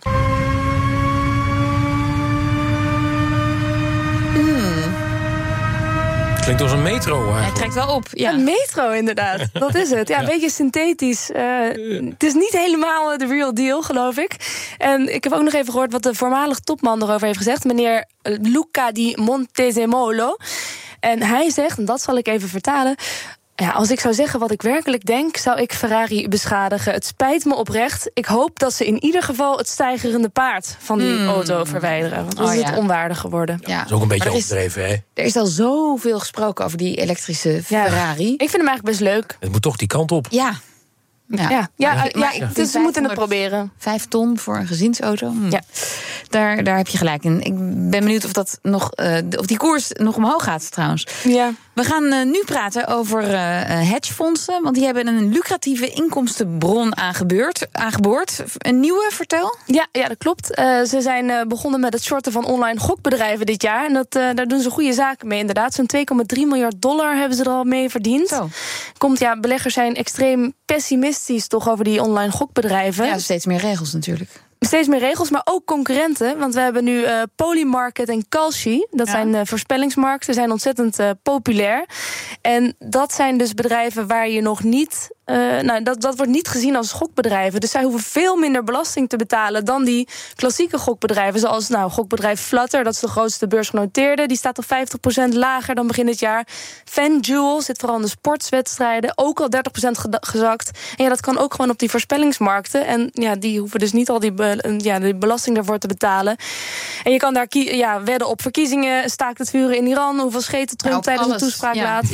Klinkt als een metro eigenlijk. Hij trekt wel op. Ja. Een metro inderdaad, dat is het. Ja, een beetje synthetisch. Het is niet helemaal de real deal, geloof ik. En ik heb ook nog even gehoord wat de voormalig topman erover heeft gezegd. Meneer Luca di Montezemolo. En hij zegt, en dat zal ik even vertalen, ja, als ik zou zeggen wat ik werkelijk denk, zou ik Ferrari beschadigen. Het spijt me oprecht. Ik hoop dat ze in ieder geval het stijgerende paard van die auto verwijderen. Want dan is het onwaardig geworden. Ja. Dat is ook een beetje overdreven, hè? Er is al zoveel gesproken over die elektrische Ferrari. Ik vind hem eigenlijk best leuk. Het moet toch die kant op. Ja. Dus we moeten het proberen. 5 ton voor een gezinsauto. Ja. Daar heb je gelijk in. Ik ben benieuwd of dat nog, of die koers nog omhoog gaat trouwens. Ja. We gaan nu praten over hedgefondsen. Want die hebben een lucratieve inkomstenbron aangeboord. Een nieuwe, vertel? Ja, dat klopt. Ze zijn begonnen met het shorten van online gokbedrijven dit jaar. En daar doen ze goede zaken mee, inderdaad. Zo'n $2,3 miljard hebben ze er al mee verdiend. Zo. Beleggers zijn extreem pessimistisch toch over die online gokbedrijven. Ja, steeds meer regels natuurlijk. Steeds meer regels, maar ook concurrenten. Want we hebben nu Polymarket en Kalshi. Dat zijn voorspellingsmarkten, zijn ontzettend populair. En dat zijn dus bedrijven waar je nog niet... dat wordt niet gezien als gokbedrijven. Dus zij hoeven veel minder belasting te betalen dan die klassieke gokbedrijven. Zoals gokbedrijf Flutter, dat is de grootste beursgenoteerde. Die staat al 50% lager dan begin dit jaar. FanDuel zit vooral in de sportswedstrijden. Ook al 30% gezakt. En ja, dat kan ook gewoon op die voorspellingsmarkten. En ja, die hoeven dus niet al die belasting daarvoor te betalen. En je kan daar wedden op verkiezingen. Staakt het vuren in Iran. Hoeveel scheten Trump tijdens een toespraak laat.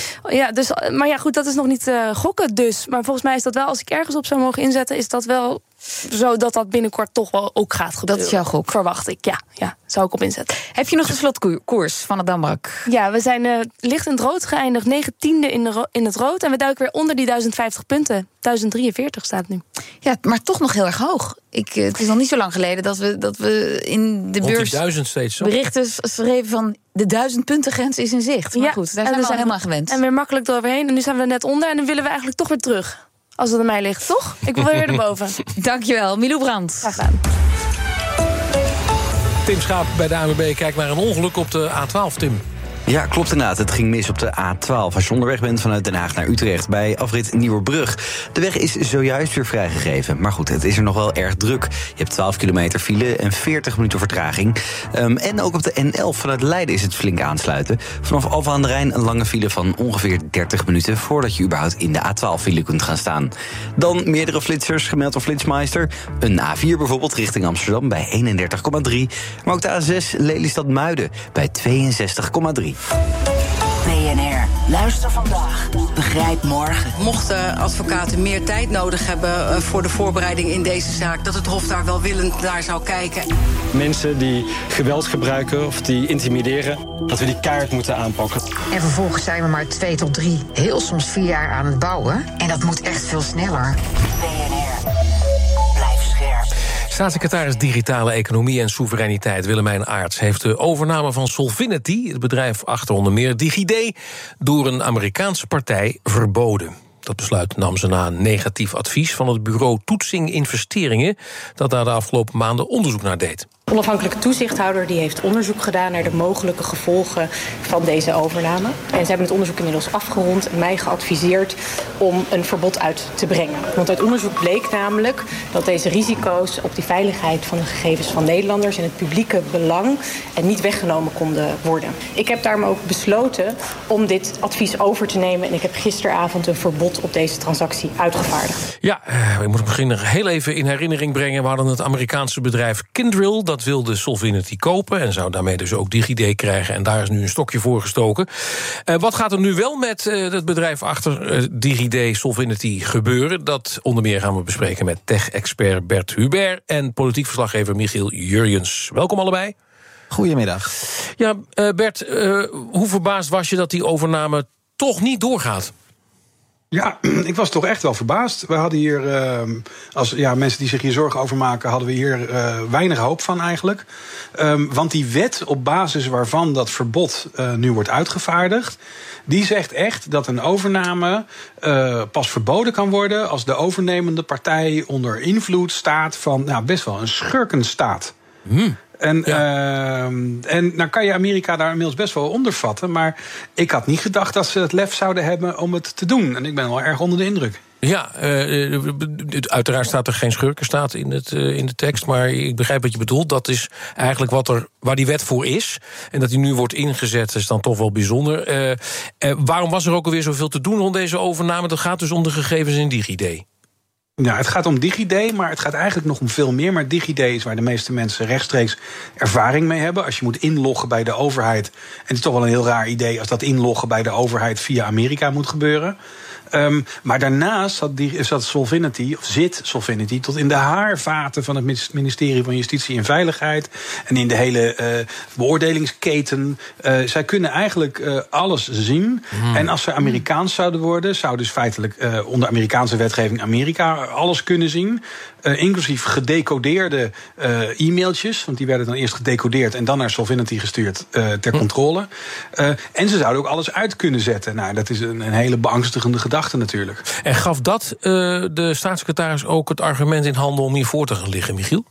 Maar ja, goed, dat is nog niet gokken dus. Maar volgens mij is dat wel, als ik ergens op zou mogen inzetten, is dat wel zodat dat binnenkort toch wel ook gaat gebeuren. Dat is jouw gok? Verwacht ik, ja. Zou ik op inzetten. Heb je nog de slotkoers van het Damrak? Ja, we zijn licht in het rood geëindigd. 19e in het rood. En we duiken weer onder die 1050 punten. 1043 staat nu. Ja, maar toch nog heel erg hoog. Het is nog niet zo lang geleden dat we in de beurs 1000 steeds zo. berichten schreven van de 1000-puntengrens is in zicht. Maar goed, daar zijn we al helemaal gewend. En weer makkelijk eroverheen. En nu zijn we er net onder en dan willen we eigenlijk toch weer terug. Als het aan mij ligt, toch? Ik wil weer erboven. Dankjewel, Milou Brandt. Graag gedaan. Tim Schaap bij de ANWB kijkt naar een ongeluk op de A12, Tim. Ja, klopt inderdaad. Het ging mis op de A12. Als je onderweg bent vanuit Den Haag naar Utrecht bij afrit Nieuwerbrug. De weg is zojuist weer vrijgegeven. Maar goed, het is er nog wel erg druk. Je hebt 12 kilometer file en 40 minuten vertraging. En ook op de N11 vanuit Leiden is het flink aansluiten. Vanaf Alphen aan de Rijn een lange file van ongeveer 30 minuten... voordat je überhaupt in de A12-file kunt gaan staan. Dan meerdere flitsers, gemeld door Flitsmeister. Een A4 bijvoorbeeld richting Amsterdam bij 31,3. Maar ook de A6 Lelystad-Muiden bij 62,3. BNR. Luister vandaag. Begrijp morgen. Mochten advocaten meer tijd nodig hebben voor de voorbereiding in deze zaak, dat het Hof daar welwillend naar zou kijken. Mensen die geweld gebruiken of die intimideren, dat we die keihard moeten aanpakken. En vervolgens zijn we maar 2 tot 3, heel soms 4 jaar aan het bouwen. En dat moet echt veel sneller. BNR. Blijf scherp. Staatssecretaris Digitale Economie en Soevereiniteit Willemijn Aarts heeft de overname van Solvinity, het bedrijf achter onder meer DigiD, door een Amerikaanse partij verboden. Dat besluit nam ze na een negatief advies van het bureau Toetsing Investeringen, dat daar de afgelopen maanden onderzoek naar deed. De onafhankelijke toezichthouder die heeft onderzoek gedaan naar de mogelijke gevolgen van deze overname. En ze hebben het onderzoek inmiddels afgerond en mij geadviseerd om een verbod uit te brengen. Want uit onderzoek bleek namelijk dat deze risico's op die veiligheid van de gegevens van Nederlanders in het publieke belang en niet weggenomen konden worden. Ik heb daarom ook besloten om dit advies over te nemen en ik heb gisteravond een verbod op deze transactie uitgevaardigd. Ja, ik moet het begin heel even in herinnering brengen. We hadden het Amerikaanse bedrijf Kyndryl, dat wilde Solvinity kopen en zou daarmee dus ook DigiD krijgen. En daar is nu een stokje voor gestoken. Wat gaat er nu wel met het bedrijf achter DigiD Solvinity gebeuren? Dat onder meer gaan we bespreken met tech-expert Bert Hubert en politiek verslaggever Michiel Jurjens. Welkom allebei. Goedemiddag. Ja, Bert, hoe verbaasd was je dat die overname toch niet doorgaat? Ja, ik was toch echt wel verbaasd. We hadden hier, als mensen die zich hier zorgen over maken, hadden we hier weinig hoop van eigenlijk. Want die wet op basis waarvan dat verbod nu wordt uitgevaardigd, die zegt echt dat een overname pas verboden kan worden als de overnemende partij onder invloed staat van best wel een schurkenstaat. En nou kan je Amerika daar inmiddels best wel onder vatten, maar ik had niet gedacht dat ze het lef zouden hebben om het te doen. En ik ben wel erg onder de indruk. Ja, uiteraard staat er geen schurkenstaat in de tekst, maar ik begrijp wat je bedoelt. Dat is eigenlijk waar die wet voor is. En dat die nu wordt ingezet is dan toch wel bijzonder. Waarom was er ook alweer zoveel te doen rond deze overname? Dat gaat dus om de gegevens in DigiD. Ja, het gaat om DigiD, maar het gaat eigenlijk nog om veel meer. Maar DigiD is waar de meeste mensen rechtstreeks ervaring mee hebben. Als je moet inloggen bij de overheid. En het is toch wel een heel raar idee als dat inloggen bij de overheid via Amerika moet gebeuren. Maar daarnaast zat Solvinity, of zit Solvinity, tot in de haarvaten van het ministerie van Justitie en Veiligheid. En in de hele beoordelingsketen. Zij kunnen eigenlijk alles zien. En als ze Amerikaans zouden worden, zou dus feitelijk onder Amerikaanse wetgeving Amerika alles kunnen zien. Inclusief gedecodeerde e-mailtjes. Want die werden dan eerst gedecodeerd en dan naar Solvinity gestuurd ter controle. En ze zouden ook alles uit kunnen zetten. Nou, dat is een hele beangstigende gedachte natuurlijk. En gaf dat de staatssecretaris ook het argument in handen om hier voor te gaan liggen, Michiel?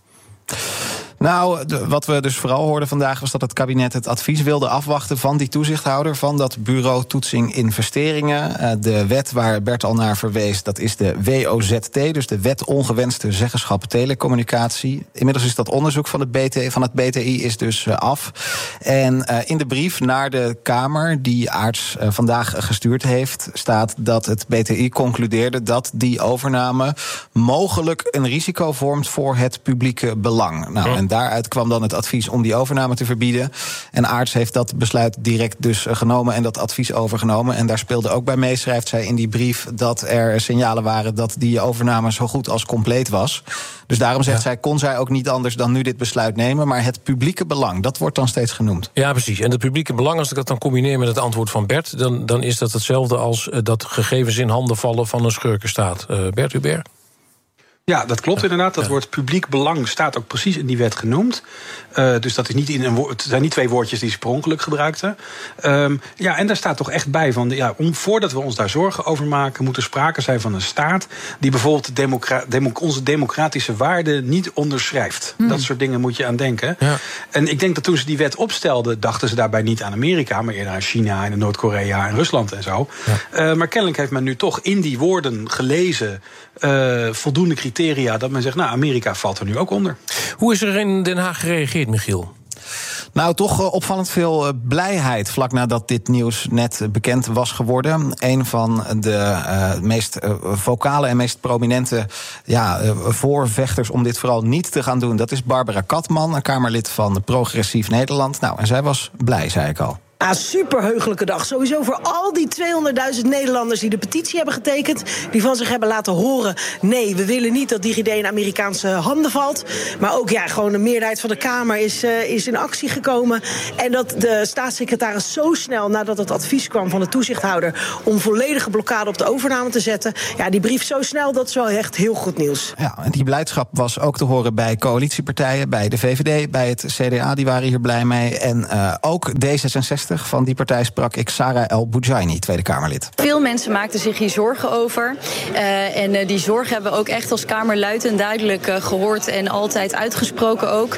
Nou, wat we dus vooral hoorden vandaag was dat het kabinet het advies wilde afwachten van die toezichthouder, van dat bureau Toetsing Investeringen. De wet waar Bert al naar verwees, dat is de WOZT, dus de Wet Ongewenste Zeggenschap Telecommunicatie. Inmiddels is dat onderzoek van het BTI is dus af. En in de brief naar de Kamer die Aarts vandaag gestuurd heeft, staat dat het BTI concludeerde dat die overname mogelijk een risico vormt voor het publieke belang. Nou, en daaruit kwam dan het advies om die overname te verbieden. En Aarts heeft dat besluit direct dus genomen en dat advies overgenomen. En daar speelde ook bij mee, schrijft zij in die brief, dat er signalen waren dat die overname zo goed als compleet was. Dus daarom zegt zij, kon zij ook niet anders dan nu dit besluit nemen. Maar het publieke belang, dat wordt dan steeds genoemd. Ja, precies. En het publieke belang, als ik dat dan combineer met het antwoord van Bert, dan is dat hetzelfde als dat gegevens in handen vallen van een schurkenstaat. Bert Hubert? Ja, dat klopt inderdaad. Dat woord publiek belang staat ook precies in die wet genoemd. Dus dat is niet het zijn niet twee woordjes die ze per ongeluk gebruikten. En daar staat toch echt bij van, voordat we ons daar zorgen over maken, moet er sprake zijn van een staat die bijvoorbeeld onze democratische waarden niet onderschrijft. Dat soort dingen moet je aan denken. Ja. En ik denk dat toen ze die wet opstelden, dachten ze daarbij niet aan Amerika, maar eerder aan China en Noord-Korea en Rusland en zo. Ja. Maar kennelijk heeft men nu toch in die woorden gelezen voldoende criteria dat men zegt, Amerika valt er nu ook onder. Hoe is er in Den Haag gereageerd, Michiel? Nou, toch opvallend veel blijheid vlak nadat dit nieuws net bekend was geworden. Een van de meest vocale en meest prominente voorvechters om dit vooral niet te gaan doen, dat is Barbara Katman, een Kamerlid van Progressief Nederland. Nou, en zij was blij, zei ik al. Superheugelijke dag. Sowieso voor al die 200.000 Nederlanders die de petitie hebben getekend, die van zich hebben laten horen, nee, we willen niet dat DigiD in Amerikaanse handen valt. Maar ook gewoon een meerderheid van de Kamer is in actie gekomen. En dat de staatssecretaris zo snel nadat het advies kwam van de toezichthouder om volledige blokkade op de overname te zetten, die brief zo snel, dat is wel echt heel goed nieuws. Ja, en die blijdschap was ook te horen bij coalitiepartijen, bij de VVD, bij het CDA, die waren hier blij mee. En ook D66. Van die partij sprak ik Sarah El Boudjaini, Tweede Kamerlid. Veel mensen maakten zich hier zorgen over. En die zorgen hebben we ook echt als Kamer luid en duidelijk gehoord en altijd uitgesproken ook.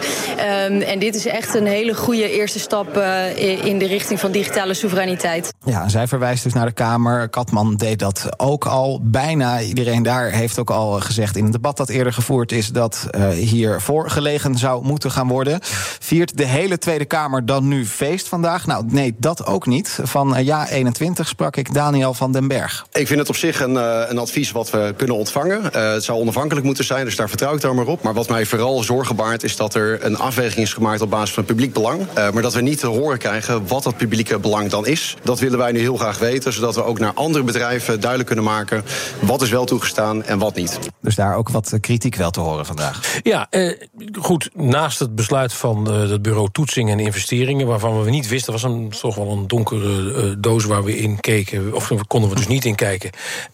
En dit is echt een hele goede eerste stap in de richting van digitale soevereiniteit. Ja, zij verwijst dus naar de Kamer. Katman deed dat ook al. Bijna iedereen daar heeft ook al gezegd in een debat dat eerder gevoerd is dat hiervoor gelegen zou moeten gaan worden. Viert de hele Tweede Kamer dan nu feest vandaag? Nou, nee, dat ook niet. Van Ja21 sprak ik Daniel van den Berg. Ik vind het op zich een advies wat we kunnen ontvangen. Het zou onafhankelijk moeten zijn, dus daar vertrouw ik dan maar op. Maar wat mij vooral zorgen baart is dat er een afweging is gemaakt op basis van publiek belang. Maar dat we niet te horen krijgen wat dat publieke belang dan is. Dat willen wij nu heel graag weten, zodat we ook naar andere bedrijven duidelijk kunnen maken wat is wel toegestaan en wat niet. Dus daar ook wat kritiek wel te horen vandaag. Ja, goed, naast het besluit van het bureau Toetsing en Investeringen, waarvan we niet wisten, was toch wel een donkere doos waar we in keken, of konden we dus niet in kijken,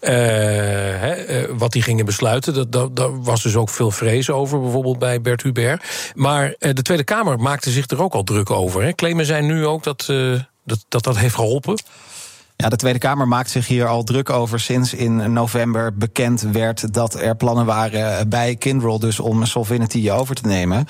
wat die gingen besluiten. Daar was dus ook veel vrees over, bijvoorbeeld bij Bert Hubert. Maar de Tweede Kamer maakte zich er ook al druk over. Claimen zij nu ook dat heeft geholpen? Ja, de Tweede Kamer maakt zich hier al druk over sinds in november bekend werd dat er plannen waren bij Kyndryl dus om Solvinity over te nemen.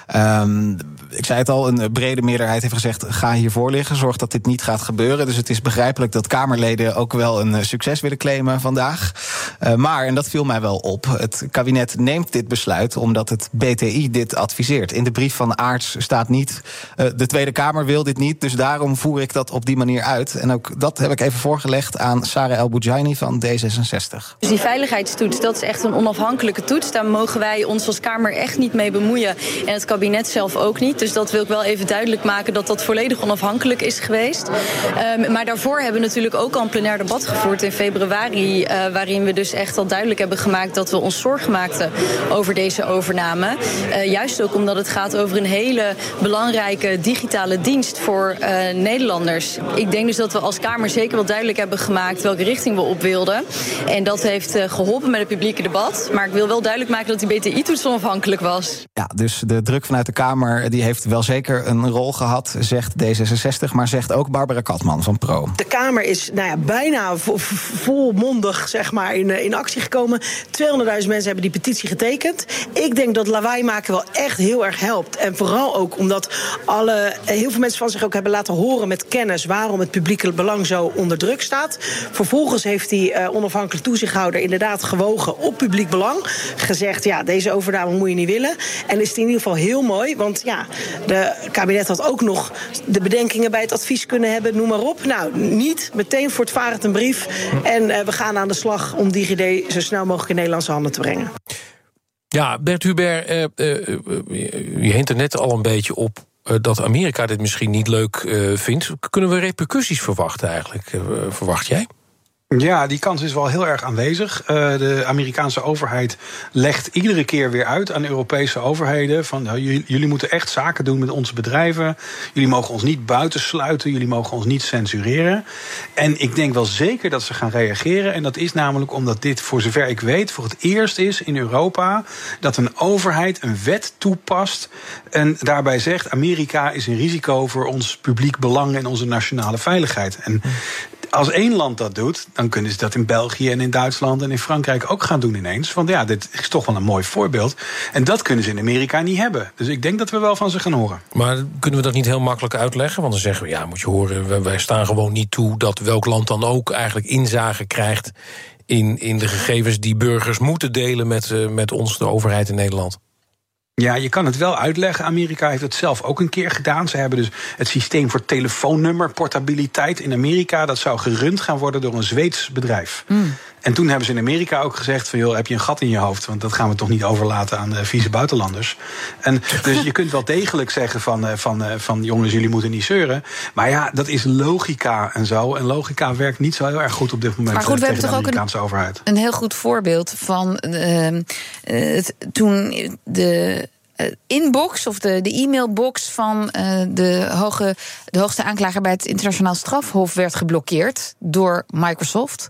Ik zei het al, een brede meerderheid heeft gezegd, ga hiervoor liggen, zorg dat dit niet gaat gebeuren. Dus het is begrijpelijk dat Kamerleden ook wel een succes willen claimen vandaag. Maar, en dat viel mij wel op, het kabinet neemt dit besluit omdat het BTI dit adviseert. In de brief van Aarts staat niet, de Tweede Kamer wil dit niet, dus daarom voer ik dat op die manier uit. En ook dat heb ik even voorgelegd aan Sarah El Boudjaini van D66. Dus die veiligheidstoets, dat is echt een onafhankelijke toets. Daar mogen wij ons als Kamer echt niet mee bemoeien. En het kabinet zelf ook niet. Dus dat wil ik wel even duidelijk maken dat dat volledig onafhankelijk is geweest. Maar daarvoor hebben we natuurlijk ook al een plenair debat gevoerd in februari, waarin we dus echt al duidelijk hebben gemaakt dat we ons zorgen maakten over deze overname. Juist ook omdat het gaat over een hele belangrijke digitale dienst voor Nederlanders. Ik denk dus dat we als Kamer zeker wel duidelijk hebben gemaakt welke richting we op wilden. En dat heeft geholpen met het publieke debat. Maar ik wil wel duidelijk maken dat die BTI-toets onafhankelijk was. Ja, dus de druk vanuit de Kamer die heeft wel zeker een rol gehad, zegt D66, maar zegt ook Barbara Katman van Pro. De Kamer is bijna volmondig zeg maar, in actie gekomen. 200.000 mensen hebben die petitie getekend. Ik denk dat lawaai maken wel echt heel erg helpt. En vooral ook omdat heel veel mensen van zich ook hebben laten horen met kennis waarom het publieke belang zo onder druk staat. Vervolgens heeft die onafhankelijke toezichthouder inderdaad gewogen op publiek belang. Gezegd, ja, deze overname moet je niet willen. En is het in ieder geval heel mooi, want ja, de kabinet had ook nog de bedenkingen bij het advies kunnen hebben, noem maar op. Nou, niet meteen voortvarend een brief. En we gaan aan de slag om DigiD zo snel mogelijk in Nederlandse handen te brengen. Ja, Bert Hubert, je hint er net al een beetje op dat Amerika dit misschien niet leuk vindt. Kunnen we repercussies verwachten eigenlijk? Verwacht jij? Ja, die kans is wel heel erg aanwezig. De Amerikaanse overheid legt iedere keer weer uit aan Europese overheden van jullie moeten echt zaken doen met onze bedrijven. Jullie mogen ons niet buitensluiten. Jullie mogen ons niet censureren. En ik denk wel zeker dat ze gaan reageren. En dat is namelijk omdat dit, voor zover ik weet, voor het eerst is in Europa dat een overheid een wet toepast en daarbij zegt Amerika is een risico voor ons publiek belang en onze nationale veiligheid. En als één land dat doet, dan kunnen ze dat in België en in Duitsland en in Frankrijk ook gaan doen ineens. Want ja, dit is toch wel een mooi voorbeeld. En dat kunnen ze in Amerika niet hebben. Dus ik denk dat we wel van ze gaan horen. Maar kunnen we dat niet heel makkelijk uitleggen? Want dan zeggen we, ja, moet je horen, wij staan gewoon niet toe dat welk land dan ook eigenlijk inzage krijgt in de gegevens die burgers moeten delen met ons, de overheid in Nederland. Ja, je kan het wel uitleggen. Amerika heeft het zelf ook een keer gedaan. Ze hebben dus het systeem voor telefoonnummerportabiliteit in Amerika. Dat zou gerund gaan worden door een Zweeds bedrijf. En toen hebben ze in Amerika ook gezegd van joh, heb je een gat in je hoofd? Want dat gaan we toch niet overlaten aan de vieze buitenlanders. En dus je kunt wel degelijk zeggen van jongens, jullie moeten niet zeuren. Maar ja, dat is logica en zo. En logica werkt niet zo heel erg goed op dit moment. Maar goed, we hebben toch ook een heel goed voorbeeld van toen de inbox of de e-mailbox van de hoogste aanklager bij het Internationaal Strafhof werd geblokkeerd door Microsoft.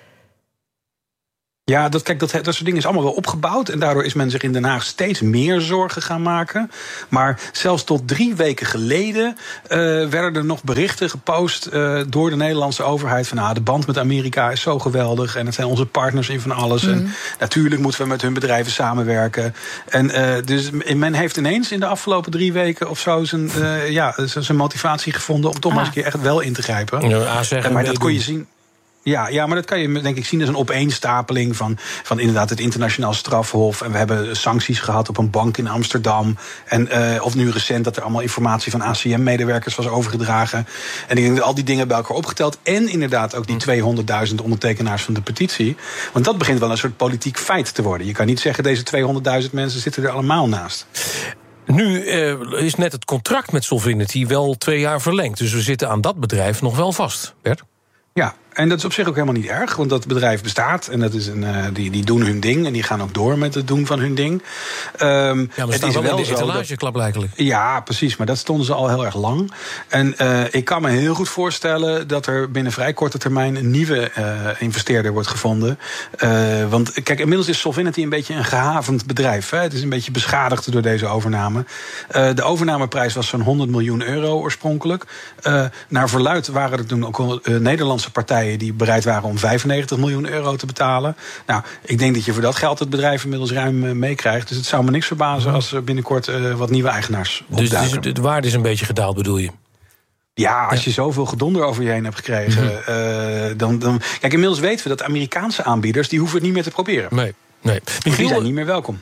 Ja, dat soort dingen is allemaal wel opgebouwd. En daardoor is men zich in Den Haag steeds meer zorgen gaan maken. Maar zelfs tot 3 weken geleden werden er nog berichten gepost door de Nederlandse overheid van de band met Amerika is zo geweldig. En het zijn onze partners in van alles. En natuurlijk moeten we met hun bedrijven samenwerken. En dus men heeft ineens in de afgelopen 3 weken of zo zijn motivatie gevonden om toch maar eens een keer echt wel in te grijpen. Ja, maar dat kon je zien. Ja, maar dat kan je denk ik zien als een opeenstapeling van inderdaad het Internationaal Strafhof. En we hebben sancties gehad op een bank in Amsterdam. En of nu recent dat er allemaal informatie van ACM-medewerkers was overgedragen. En ik denk dat al die dingen bij elkaar opgeteld. En inderdaad ook die 200.000 ondertekenaars van de petitie. Want dat begint wel een soort politiek feit te worden. Je kan niet zeggen deze 200.000 mensen zitten er allemaal naast. Nu is net het contract met Solvinity wel 2 jaar verlengd. Dus we zitten aan dat bedrijf nog wel vast, Bert. Ja, en dat is op zich ook helemaal niet erg, want dat bedrijf bestaat en dat is die doen hun ding en die gaan ook door met het doen van hun ding. Maar het staan wel in de etalageklap eigenlijk. Ja, precies, maar dat stonden ze al heel erg lang. En ik kan me heel goed voorstellen dat er binnen vrij korte termijn een nieuwe investeerder wordt gevonden. Want kijk, inmiddels is Solvinity een beetje een gehavend bedrijf. Hè? Het is een beetje beschadigd door deze overname. De overnameprijs was zo'n €100 miljoen oorspronkelijk. Naar verluidt waren er toen ook Nederlandse partijen die bereid waren om €95 miljoen te betalen. Nou, ik denk dat je voor dat geld het bedrijf inmiddels ruim meekrijgt. Dus het zou me niks verbazen als er binnenkort wat nieuwe eigenaars opduiken. Dus de waarde is een beetje gedaald, bedoel je? Ja, als je zoveel gedonder over je heen hebt gekregen, dan. Kijk, inmiddels weten we dat Amerikaanse aanbieders die hoeven het niet meer te proberen. Nee. Michiel, die zijn niet meer welkom.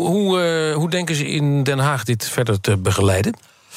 Hoe denken ze in Den Haag dit verder te begeleiden?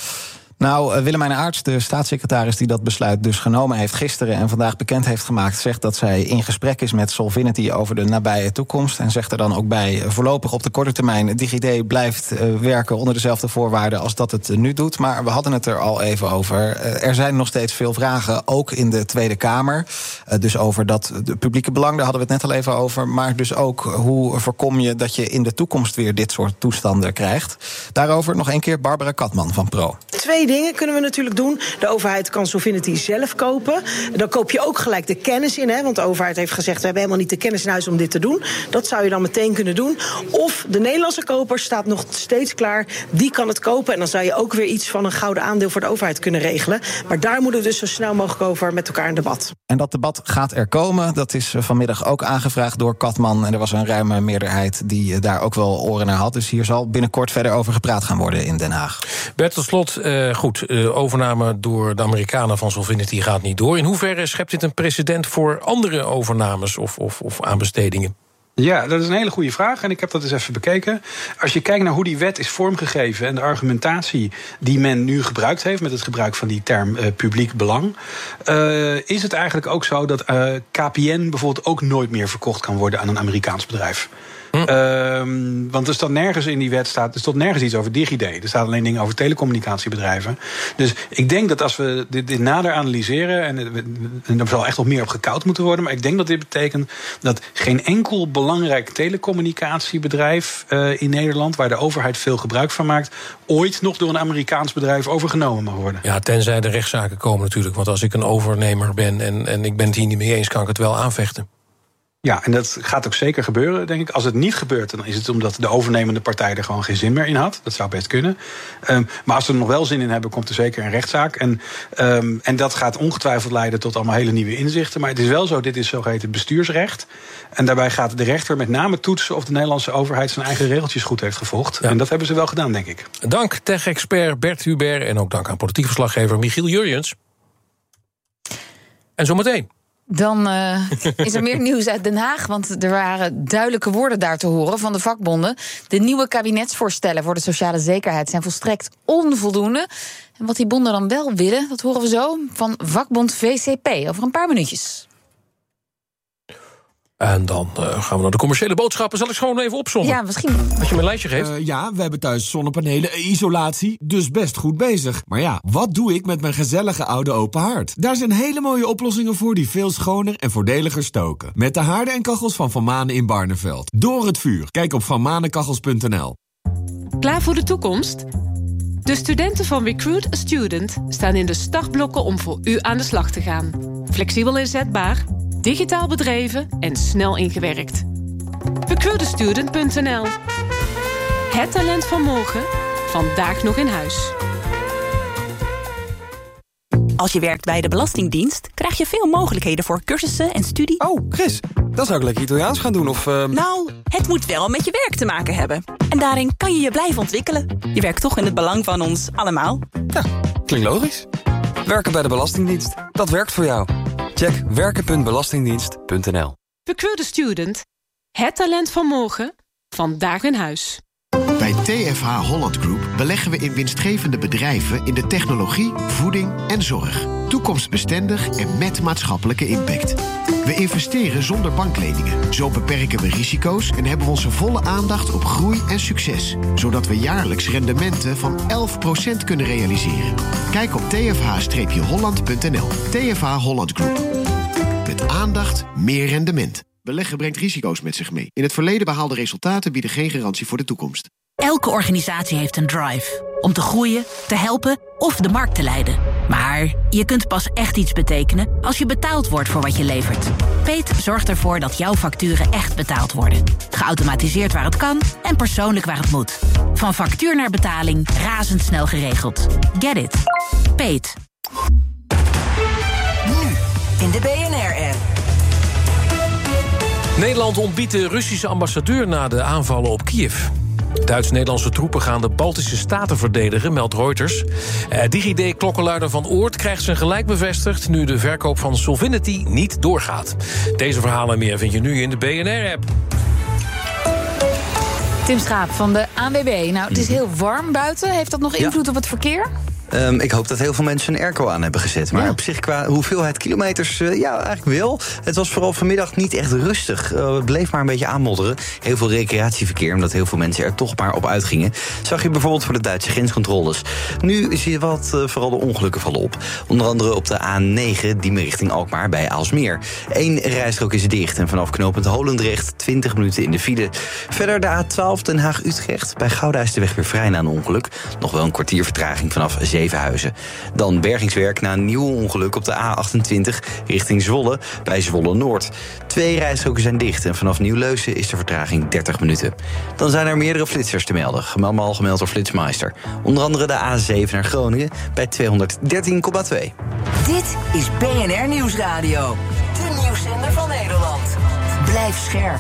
Nou, Willemijn Aarts, de staatssecretaris die dat besluit dus genomen heeft gisteren en vandaag bekend heeft gemaakt, zegt dat zij in gesprek is met Solvinity over de nabije toekomst. En zegt er dan ook bij, voorlopig op de korte termijn, DigiD blijft werken onder dezelfde voorwaarden als dat het nu doet. Maar we hadden het er al even over. Er zijn nog steeds veel vragen, ook in de Tweede Kamer. Dus over dat de publieke belang, daar hadden we het net al even over. Maar dus ook, hoe voorkom je dat je in de toekomst weer dit soort toestanden krijgt? Daarover nog een keer Barbara Katman van Pro. 2 dingen kunnen we natuurlijk doen. De overheid kan Solvinity zelf kopen. Dan koop je ook gelijk de kennis in. Want de overheid heeft gezegd, we hebben helemaal niet de kennis in huis om dit te doen. Dat zou je dan meteen kunnen doen. Of de Nederlandse koper staat nog steeds klaar. Die kan het kopen. En dan zou je ook weer iets van een gouden aandeel voor de overheid kunnen regelen. Maar daar moeten we dus zo snel mogelijk over met elkaar in debat. En dat debat gaat er komen. Dat is vanmiddag ook aangevraagd door Katman. En er was een ruime meerderheid die daar ook wel oren naar had. Dus hier zal binnenkort verder over gepraat gaan worden in Den Haag. Bert, tot slot, goed, overname door de Amerikanen van Solvinity gaat niet door. In hoeverre schept dit een precedent voor andere overnames of aanbestedingen? Ja, dat is een hele goede vraag en ik heb dat eens even bekeken. Als je kijkt naar hoe die wet is vormgegeven en de argumentatie die men nu gebruikt heeft met het gebruik van die term publiek belang, is het eigenlijk ook zo dat KPN bijvoorbeeld ook nooit meer verkocht kan worden aan een Amerikaans bedrijf. Want er staat nergens in die wet er staat nergens iets over DigiD. Er staat alleen dingen over telecommunicatiebedrijven. Dus ik denk dat als we dit nader analyseren, en er zal echt nog meer op gekoud moeten worden, maar ik denk dat dit betekent dat geen enkel belangrijk telecommunicatiebedrijf in Nederland, waar de overheid veel gebruik van maakt, ooit nog door een Amerikaans bedrijf overgenomen mag worden. Ja, tenzij de rechtszaken komen natuurlijk. Want als ik een overnemer ben en ik ben het hier niet mee eens, kan ik het wel aanvechten. Ja, en dat gaat ook zeker gebeuren, denk ik. Als het niet gebeurt, dan is het omdat de overnemende partij er gewoon geen zin meer in had. Dat zou best kunnen. Maar als ze er nog wel zin in hebben, komt er zeker een rechtszaak. En dat gaat ongetwijfeld leiden tot allemaal hele nieuwe inzichten. Maar het is wel zo, dit is zogeheten bestuursrecht. En daarbij gaat de rechter met name toetsen of de Nederlandse overheid zijn eigen regeltjes goed heeft gevolgd. Ja. En dat hebben ze wel gedaan, denk ik. Dank tech-expert Bert Hubert en ook dank aan politiek verslaggever Michiel Jurjens. En zometeen. Dan is er meer nieuws uit Den Haag, want er waren duidelijke woorden daar te horen van de vakbonden. De nieuwe kabinetsvoorstellen voor de sociale zekerheid zijn volstrekt onvoldoende. En wat die bonden dan wel willen, dat horen we zo van vakbond VCP over een paar minuutjes. En dan gaan we naar de commerciële boodschappen. Zal ik gewoon even opzommen? Ja, misschien. Als je me een lijstje geeft. Ja, we hebben thuis zonnepanelen, isolatie, dus best goed bezig. Maar ja, wat doe ik met mijn gezellige oude open haard? Daar zijn hele mooie oplossingen voor die veel schoner en voordeliger stoken. Met de haarden en kachels van Van Manen in Barneveld. Door het vuur. Kijk op vanmanenkachels.nl. Klaar voor de toekomst? De studenten van Recruit a Student staan in de startblokken om voor u aan de slag te gaan. Flexibel inzetbaar, digitaal bedreven en snel ingewerkt. Recruitastudent.nl. Het talent van morgen, vandaag nog in huis. Als je werkt bij de Belastingdienst, krijg je veel mogelijkheden voor cursussen en studie. Oh, Chris, dan zou ik lekker Italiaans gaan doen of... Nou, het moet wel met je werk te maken hebben. En daarin kan je je blijven ontwikkelen. Je werkt toch in het belang van ons allemaal. Ja, klinkt logisch. Werken bij de Belastingdienst, dat werkt voor jou. Check werken.belastingdienst.nl. Recruit a Student. Het talent van morgen, vandaag in huis. Bij TFH Holland Group beleggen we in winstgevende bedrijven in de technologie, voeding en zorg. Toekomstbestendig en met maatschappelijke impact. We investeren zonder bankleningen. Zo beperken we risico's en hebben we onze volle aandacht op groei en succes. Zodat we jaarlijks rendementen van 11% kunnen realiseren. Kijk op tfh-holland.nl. TFH Holland Group. Met aandacht meer rendement. Beleggen brengt risico's met zich mee. In het verleden behaalde resultaten bieden geen garantie voor de toekomst. Elke organisatie heeft een drive. Om te groeien, te helpen of de markt te leiden. Maar je kunt pas echt iets betekenen als je betaald wordt voor wat je levert. Peet zorgt ervoor dat jouw facturen echt betaald worden. Geautomatiseerd waar het kan en persoonlijk waar het moet. Van factuur naar betaling, razendsnel geregeld. Get it. Peet. Nu in de BNR-app. Nederland ontbiedt de Russische ambassadeur na de aanvallen op Kiev. Duits-Nederlandse troepen gaan de Baltische Staten verdedigen, meldt Reuters. DigiD-klokkenluider Van Oort krijgt zijn gelijk bevestigd nu de verkoop van Solvinity niet doorgaat. Deze verhalen en meer vind je nu in de BNR-app. Tim Schaap van de ANWB. Nou, het is heel warm buiten. Heeft dat nog invloed op het verkeer? Ik hoop dat heel veel mensen een airco aan hebben gezet. Maar op zich qua hoeveelheid kilometers, ja, eigenlijk wel. Het was vooral vanmiddag niet echt rustig. Het bleef maar een beetje aanmodderen. Heel veel recreatieverkeer, omdat heel veel mensen er toch maar op uitgingen. Zag je bijvoorbeeld voor de Duitse grenscontroles. Nu zie je vooral de ongelukken vallen op. Onder andere op de A9, Diemen richting Alkmaar bij Aalsmeer. 1 rijstrook is dicht en vanaf knooppunt Holendrecht 20 minuten in de file. Verder de A12 Den Haag-Utrecht. Bij Gouda is de weg weer vrij na een ongeluk. Nog wel een kwartier vertraging vanaf Zevenhuizen. Dan bergingswerk na een nieuw ongeluk op de A28 richting Zwolle bij Zwolle-Noord. 2 rijstroken zijn dicht en vanaf Nieuw-Leusen is de vertraging 30 minuten. Dan zijn er meerdere flitsers te melden, allemaal gemeld door Flitsmeister. Onder andere de A7 naar Groningen bij 213,2. Dit is BNR Nieuwsradio. De nieuwszender van Nederland. Blijf scherp.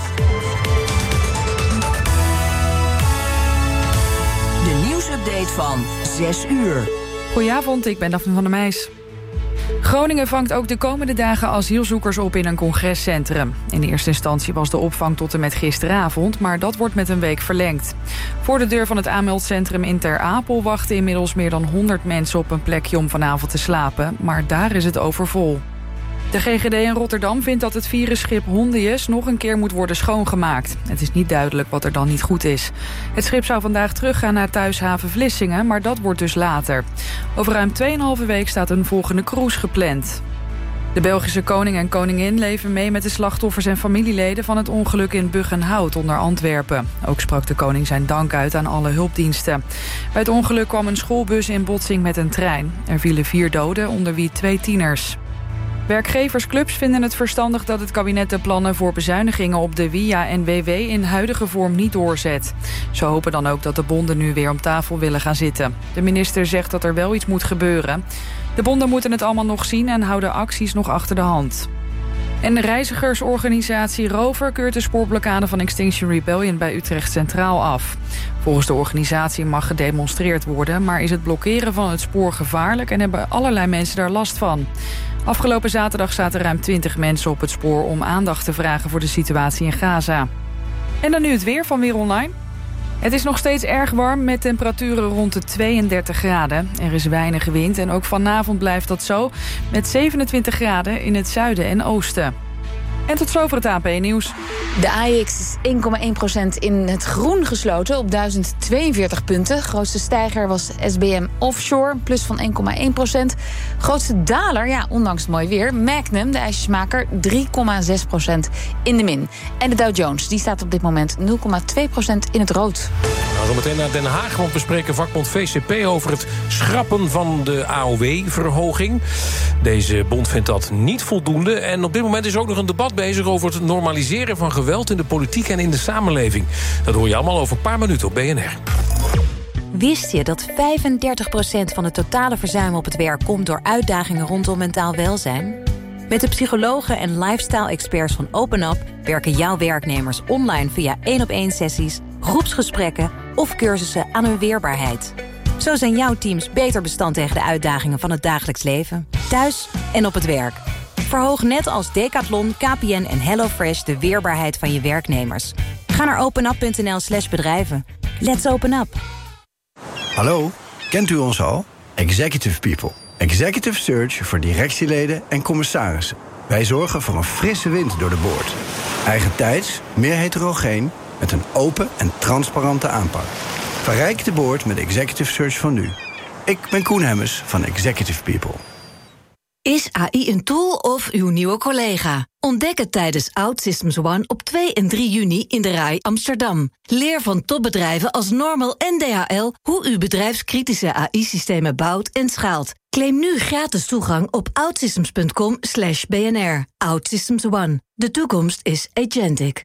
De nieuwsupdate van 6 uur. Goedenavond, ik ben Daphne van der Meijs. Groningen vangt ook de komende dagen asielzoekers op in een congrescentrum. In eerste instantie was de opvang tot en met gisteravond, maar dat wordt met een week verlengd. Voor de deur van het aanmeldcentrum in Ter Apel wachten inmiddels meer dan 100 mensen op een plekje om vanavond te slapen, maar daar is het overvol. De GGD in Rotterdam vindt dat het virusschip Hondius nog een keer moet worden schoongemaakt. Het is niet duidelijk wat er dan niet goed is. Het schip zou vandaag teruggaan naar thuishaven Vlissingen, maar dat wordt dus later. Over ruim 2,5 week staat een volgende cruise gepland. De Belgische koning en koningin leven mee met de slachtoffers en familieleden van het ongeluk in Buggenhout onder Antwerpen. Ook sprak de koning zijn dank uit aan alle hulpdiensten. Bij het ongeluk kwam een schoolbus in botsing met een trein. Er vielen 4 doden, onder wie 2 tieners. Werkgeversclubs vinden het verstandig dat het kabinet de plannen voor bezuinigingen op de WIA en WW in huidige vorm niet doorzet. Ze hopen dan ook dat de bonden nu weer om tafel willen gaan zitten. De minister zegt dat er wel iets moet gebeuren. De bonden moeten het allemaal nog zien en houden acties nog achter de hand. En de reizigersorganisatie Rover keurt de spoorblokkade van Extinction Rebellion bij Utrecht Centraal af. Volgens de organisatie mag gedemonstreerd worden, maar is het blokkeren van het spoor gevaarlijk en hebben allerlei mensen daar last van. Afgelopen zaterdag zaten ruim 20 mensen op het spoor om aandacht te vragen voor de situatie in Gaza. En dan nu het weer van Weer Online. Het is nog steeds erg warm met temperaturen rond de 32 graden. Er is weinig wind en ook vanavond blijft dat zo, met 27 graden in het zuiden en oosten. En tot zover het AP-nieuws. De AEX is 1,1% in het groen gesloten op 1042 punten. Grootste stijger was SBM Offshore, plus van 1,1%. Grootste daler, ja, ondanks het mooi weer, Magnum, de ijsjesmaker, 3,6% in de min. En de Dow Jones, die staat op dit moment 0,2% in het rood. Nou, zometeen naar Den Haag, want we spreken vakbond VCP over het schrappen van de AOW-verhoging. Deze bond vindt dat niet voldoende. En op dit moment is ook nog een debat bezig over het normaliseren van geweld in de politiek en in de samenleving. Dat hoor je allemaal over een paar minuten op BNR. Wist je dat 35% van het totale verzuim op het werk komt door uitdagingen rondom mentaal welzijn? Met de psychologen en lifestyle-experts van OpenUp werken jouw werknemers online via 1-op-1 sessies, groepsgesprekken of cursussen aan hun weerbaarheid. Zo zijn jouw teams beter bestand tegen de uitdagingen van het dagelijks leven, thuis en op het werk. Verhoog net als Decathlon, KPN en HelloFresh de weerbaarheid van je werknemers. Ga naar openup.nl/bedrijven. Let's open up. Hallo, kent u ons al? Executive People. Executive Search voor directieleden en commissarissen. Wij zorgen voor een frisse wind door de boord. Eigentijds, meer heterogeen, met een open en transparante aanpak. Verrijk de boord met Executive Search van nu. Ik ben Koen Hemmers van Executive People. Is AI een tool of uw nieuwe collega? Ontdek het tijdens OutSystems One op 2 en 3 juni in de RAI Amsterdam. Leer van topbedrijven als Normal en DHL hoe u bedrijfskritische AI-systemen bouwt en schaalt. Claim nu gratis toegang op outsystems.com/BNR. OutSystems One. De toekomst is agentic.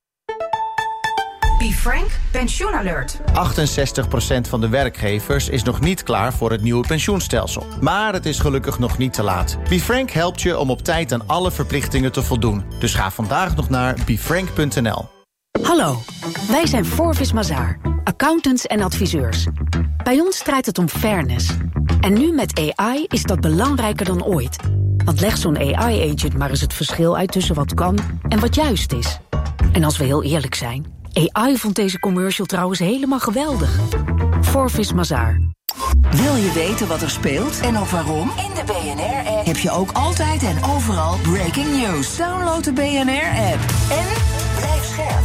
BeFrank Pensioenalert. 68% van de werkgevers is nog niet klaar voor het nieuwe pensioenstelsel. Maar het is gelukkig nog niet te laat. BeFrank helpt je om op tijd aan alle verplichtingen te voldoen. Dus ga vandaag nog naar befrank.nl. Hallo, wij zijn Forvis Mazars, accountants en adviseurs. Bij ons draait het om fairness. En nu met AI is dat belangrijker dan ooit. Want leg zo'n AI-agent maar eens het verschil uit tussen wat kan en wat juist is. En als we heel eerlijk zijn, AI vond deze commercial trouwens helemaal geweldig. Forvis Mazars. Wil je weten wat er speelt en ook waarom? In de BNR-app heb je ook altijd en overal breaking news. Download de BNR-app en blijf scherp.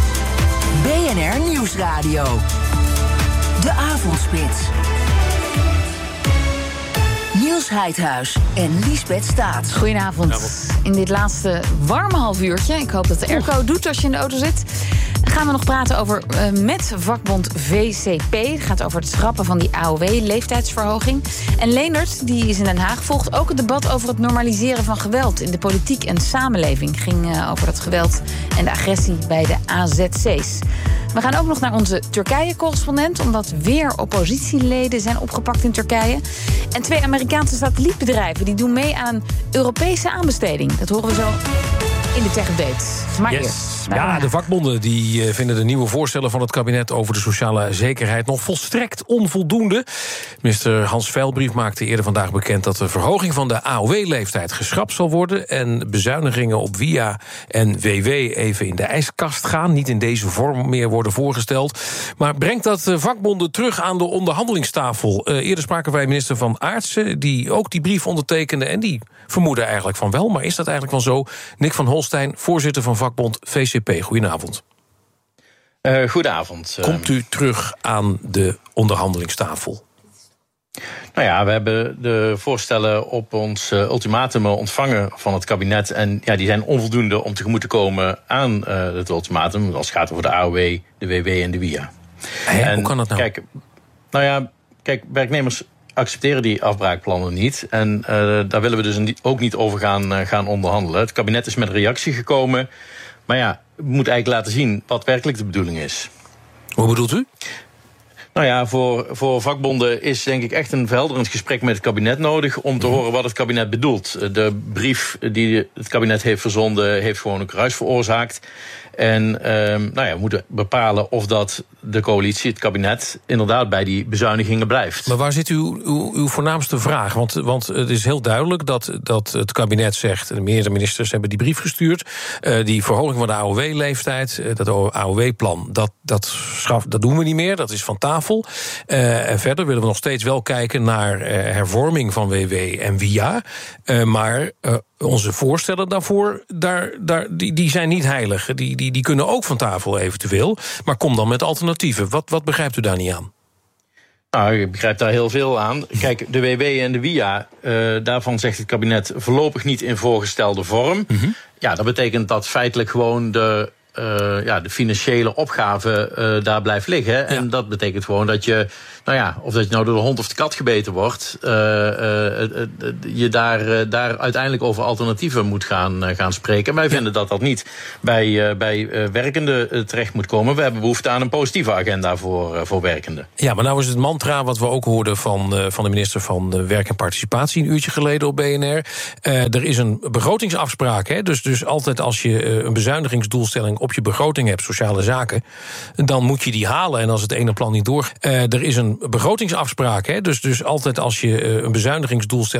BNR Nieuwsradio. De Avondspits. Niels Heidhuis en Liesbeth Staats. Goedenavond. In dit laatste warme half uurtje, ik hoop dat de airco doet als je in de auto zit, gaan we nog praten over met vakbond VCP. Het gaat over het schrappen van die AOW-leeftijdsverhoging. En Leendert, die is in Den Haag, volgt ook het debat over het normaliseren van geweld in de politiek en samenleving. Het ging over dat geweld en de agressie bij de AZC's. We gaan ook nog naar onze Turkije-correspondent, omdat weer oppositieleden zijn opgepakt in Turkije. En 2 Amerikaanse satellietbedrijven die doen mee aan een Europese aanbesteding. Dat horen we zo in de Tech Update. Maar eerst. Wijnands. Ja, de vakbonden die vinden de nieuwe voorstellen van het kabinet over de sociale zekerheid nog volstrekt onvoldoende. Minister Hans Veilbrief maakte eerder vandaag bekend dat de verhoging van de AOW-leeftijd geschrapt zal worden en bezuinigingen op WIA en WW even in de ijskast gaan, niet in deze vorm meer worden voorgesteld. Maar brengt dat vakbonden terug aan de onderhandelingstafel? Eerder spraken wij minister Van Aartsen, die ook die brief ondertekende en die vermoedde eigenlijk van wel. Maar is dat eigenlijk wel zo? Nick van Holstein, voorzitter van vakbond VCP. Goedenavond. Goedenavond. Komt u terug aan de onderhandelingstafel? Nou ja, we hebben de voorstellen op ons ultimatum ontvangen van het kabinet. En ja, die zijn onvoldoende om tegemoet te komen aan het ultimatum, als het gaat over de AOW, de WW en de WIA. Hoe kan dat nou? Kijk, werknemers accepteren die afbraakplannen niet. En daar willen we dus ook niet over gaan onderhandelen. Het kabinet is met een reactie gekomen. Maar ja, we moeten eigenlijk laten zien wat werkelijk de bedoeling is. Hoe bedoelt u? Nou ja, voor vakbonden is denk ik echt een verhelderend gesprek met het kabinet nodig om te horen wat het kabinet bedoelt. De brief die het kabinet heeft verzonden heeft gewoon een kruis veroorzaakt. En we moeten bepalen of dat de coalitie, het kabinet, inderdaad bij die bezuinigingen blijft. Maar waar zit uw voornaamste vraag? Want het is heel duidelijk dat het kabinet zegt, en meerdere ministers hebben die brief gestuurd, die verhoging van de AOW-leeftijd, dat AOW-plan, dat doen we niet meer, dat is van tafel. En verder willen we nog steeds wel kijken naar hervorming van WW en WIA. Maar onze voorstellen daarvoor, die zijn niet heilig. Die kunnen ook van tafel eventueel. Maar kom dan met alternatieven. Wat begrijpt u daar niet aan? Nou, ik begrijp daar heel veel aan. Kijk, de WW en de WIA, daarvan zegt het kabinet voorlopig niet in voorgestelde vorm. Mm-hmm. Ja, dat betekent dat feitelijk gewoon de financiële opgave daar blijft liggen. Ja. En dat betekent gewoon dat je, of dat je nou door de hond of de kat gebeten wordt, je daar uiteindelijk over alternatieven moet gaan spreken. En wij vinden dat dat niet bij werkenden terecht moet komen. We hebben behoefte aan een positieve agenda voor werkenden. Ja, maar nou is het mantra wat we ook hoorden van de minister van Werk en Participatie een uurtje geleden op BNR. Er is een begrotingsafspraak, hè? Dus altijd als je een bezuinigingsdoelstelling op je begroting hebt, sociale zaken, dan moet je die halen. En als het ene plan niet door. Er is een begrotingsafspraak, hè? Dus altijd als je een bezuinigingsdoelstelling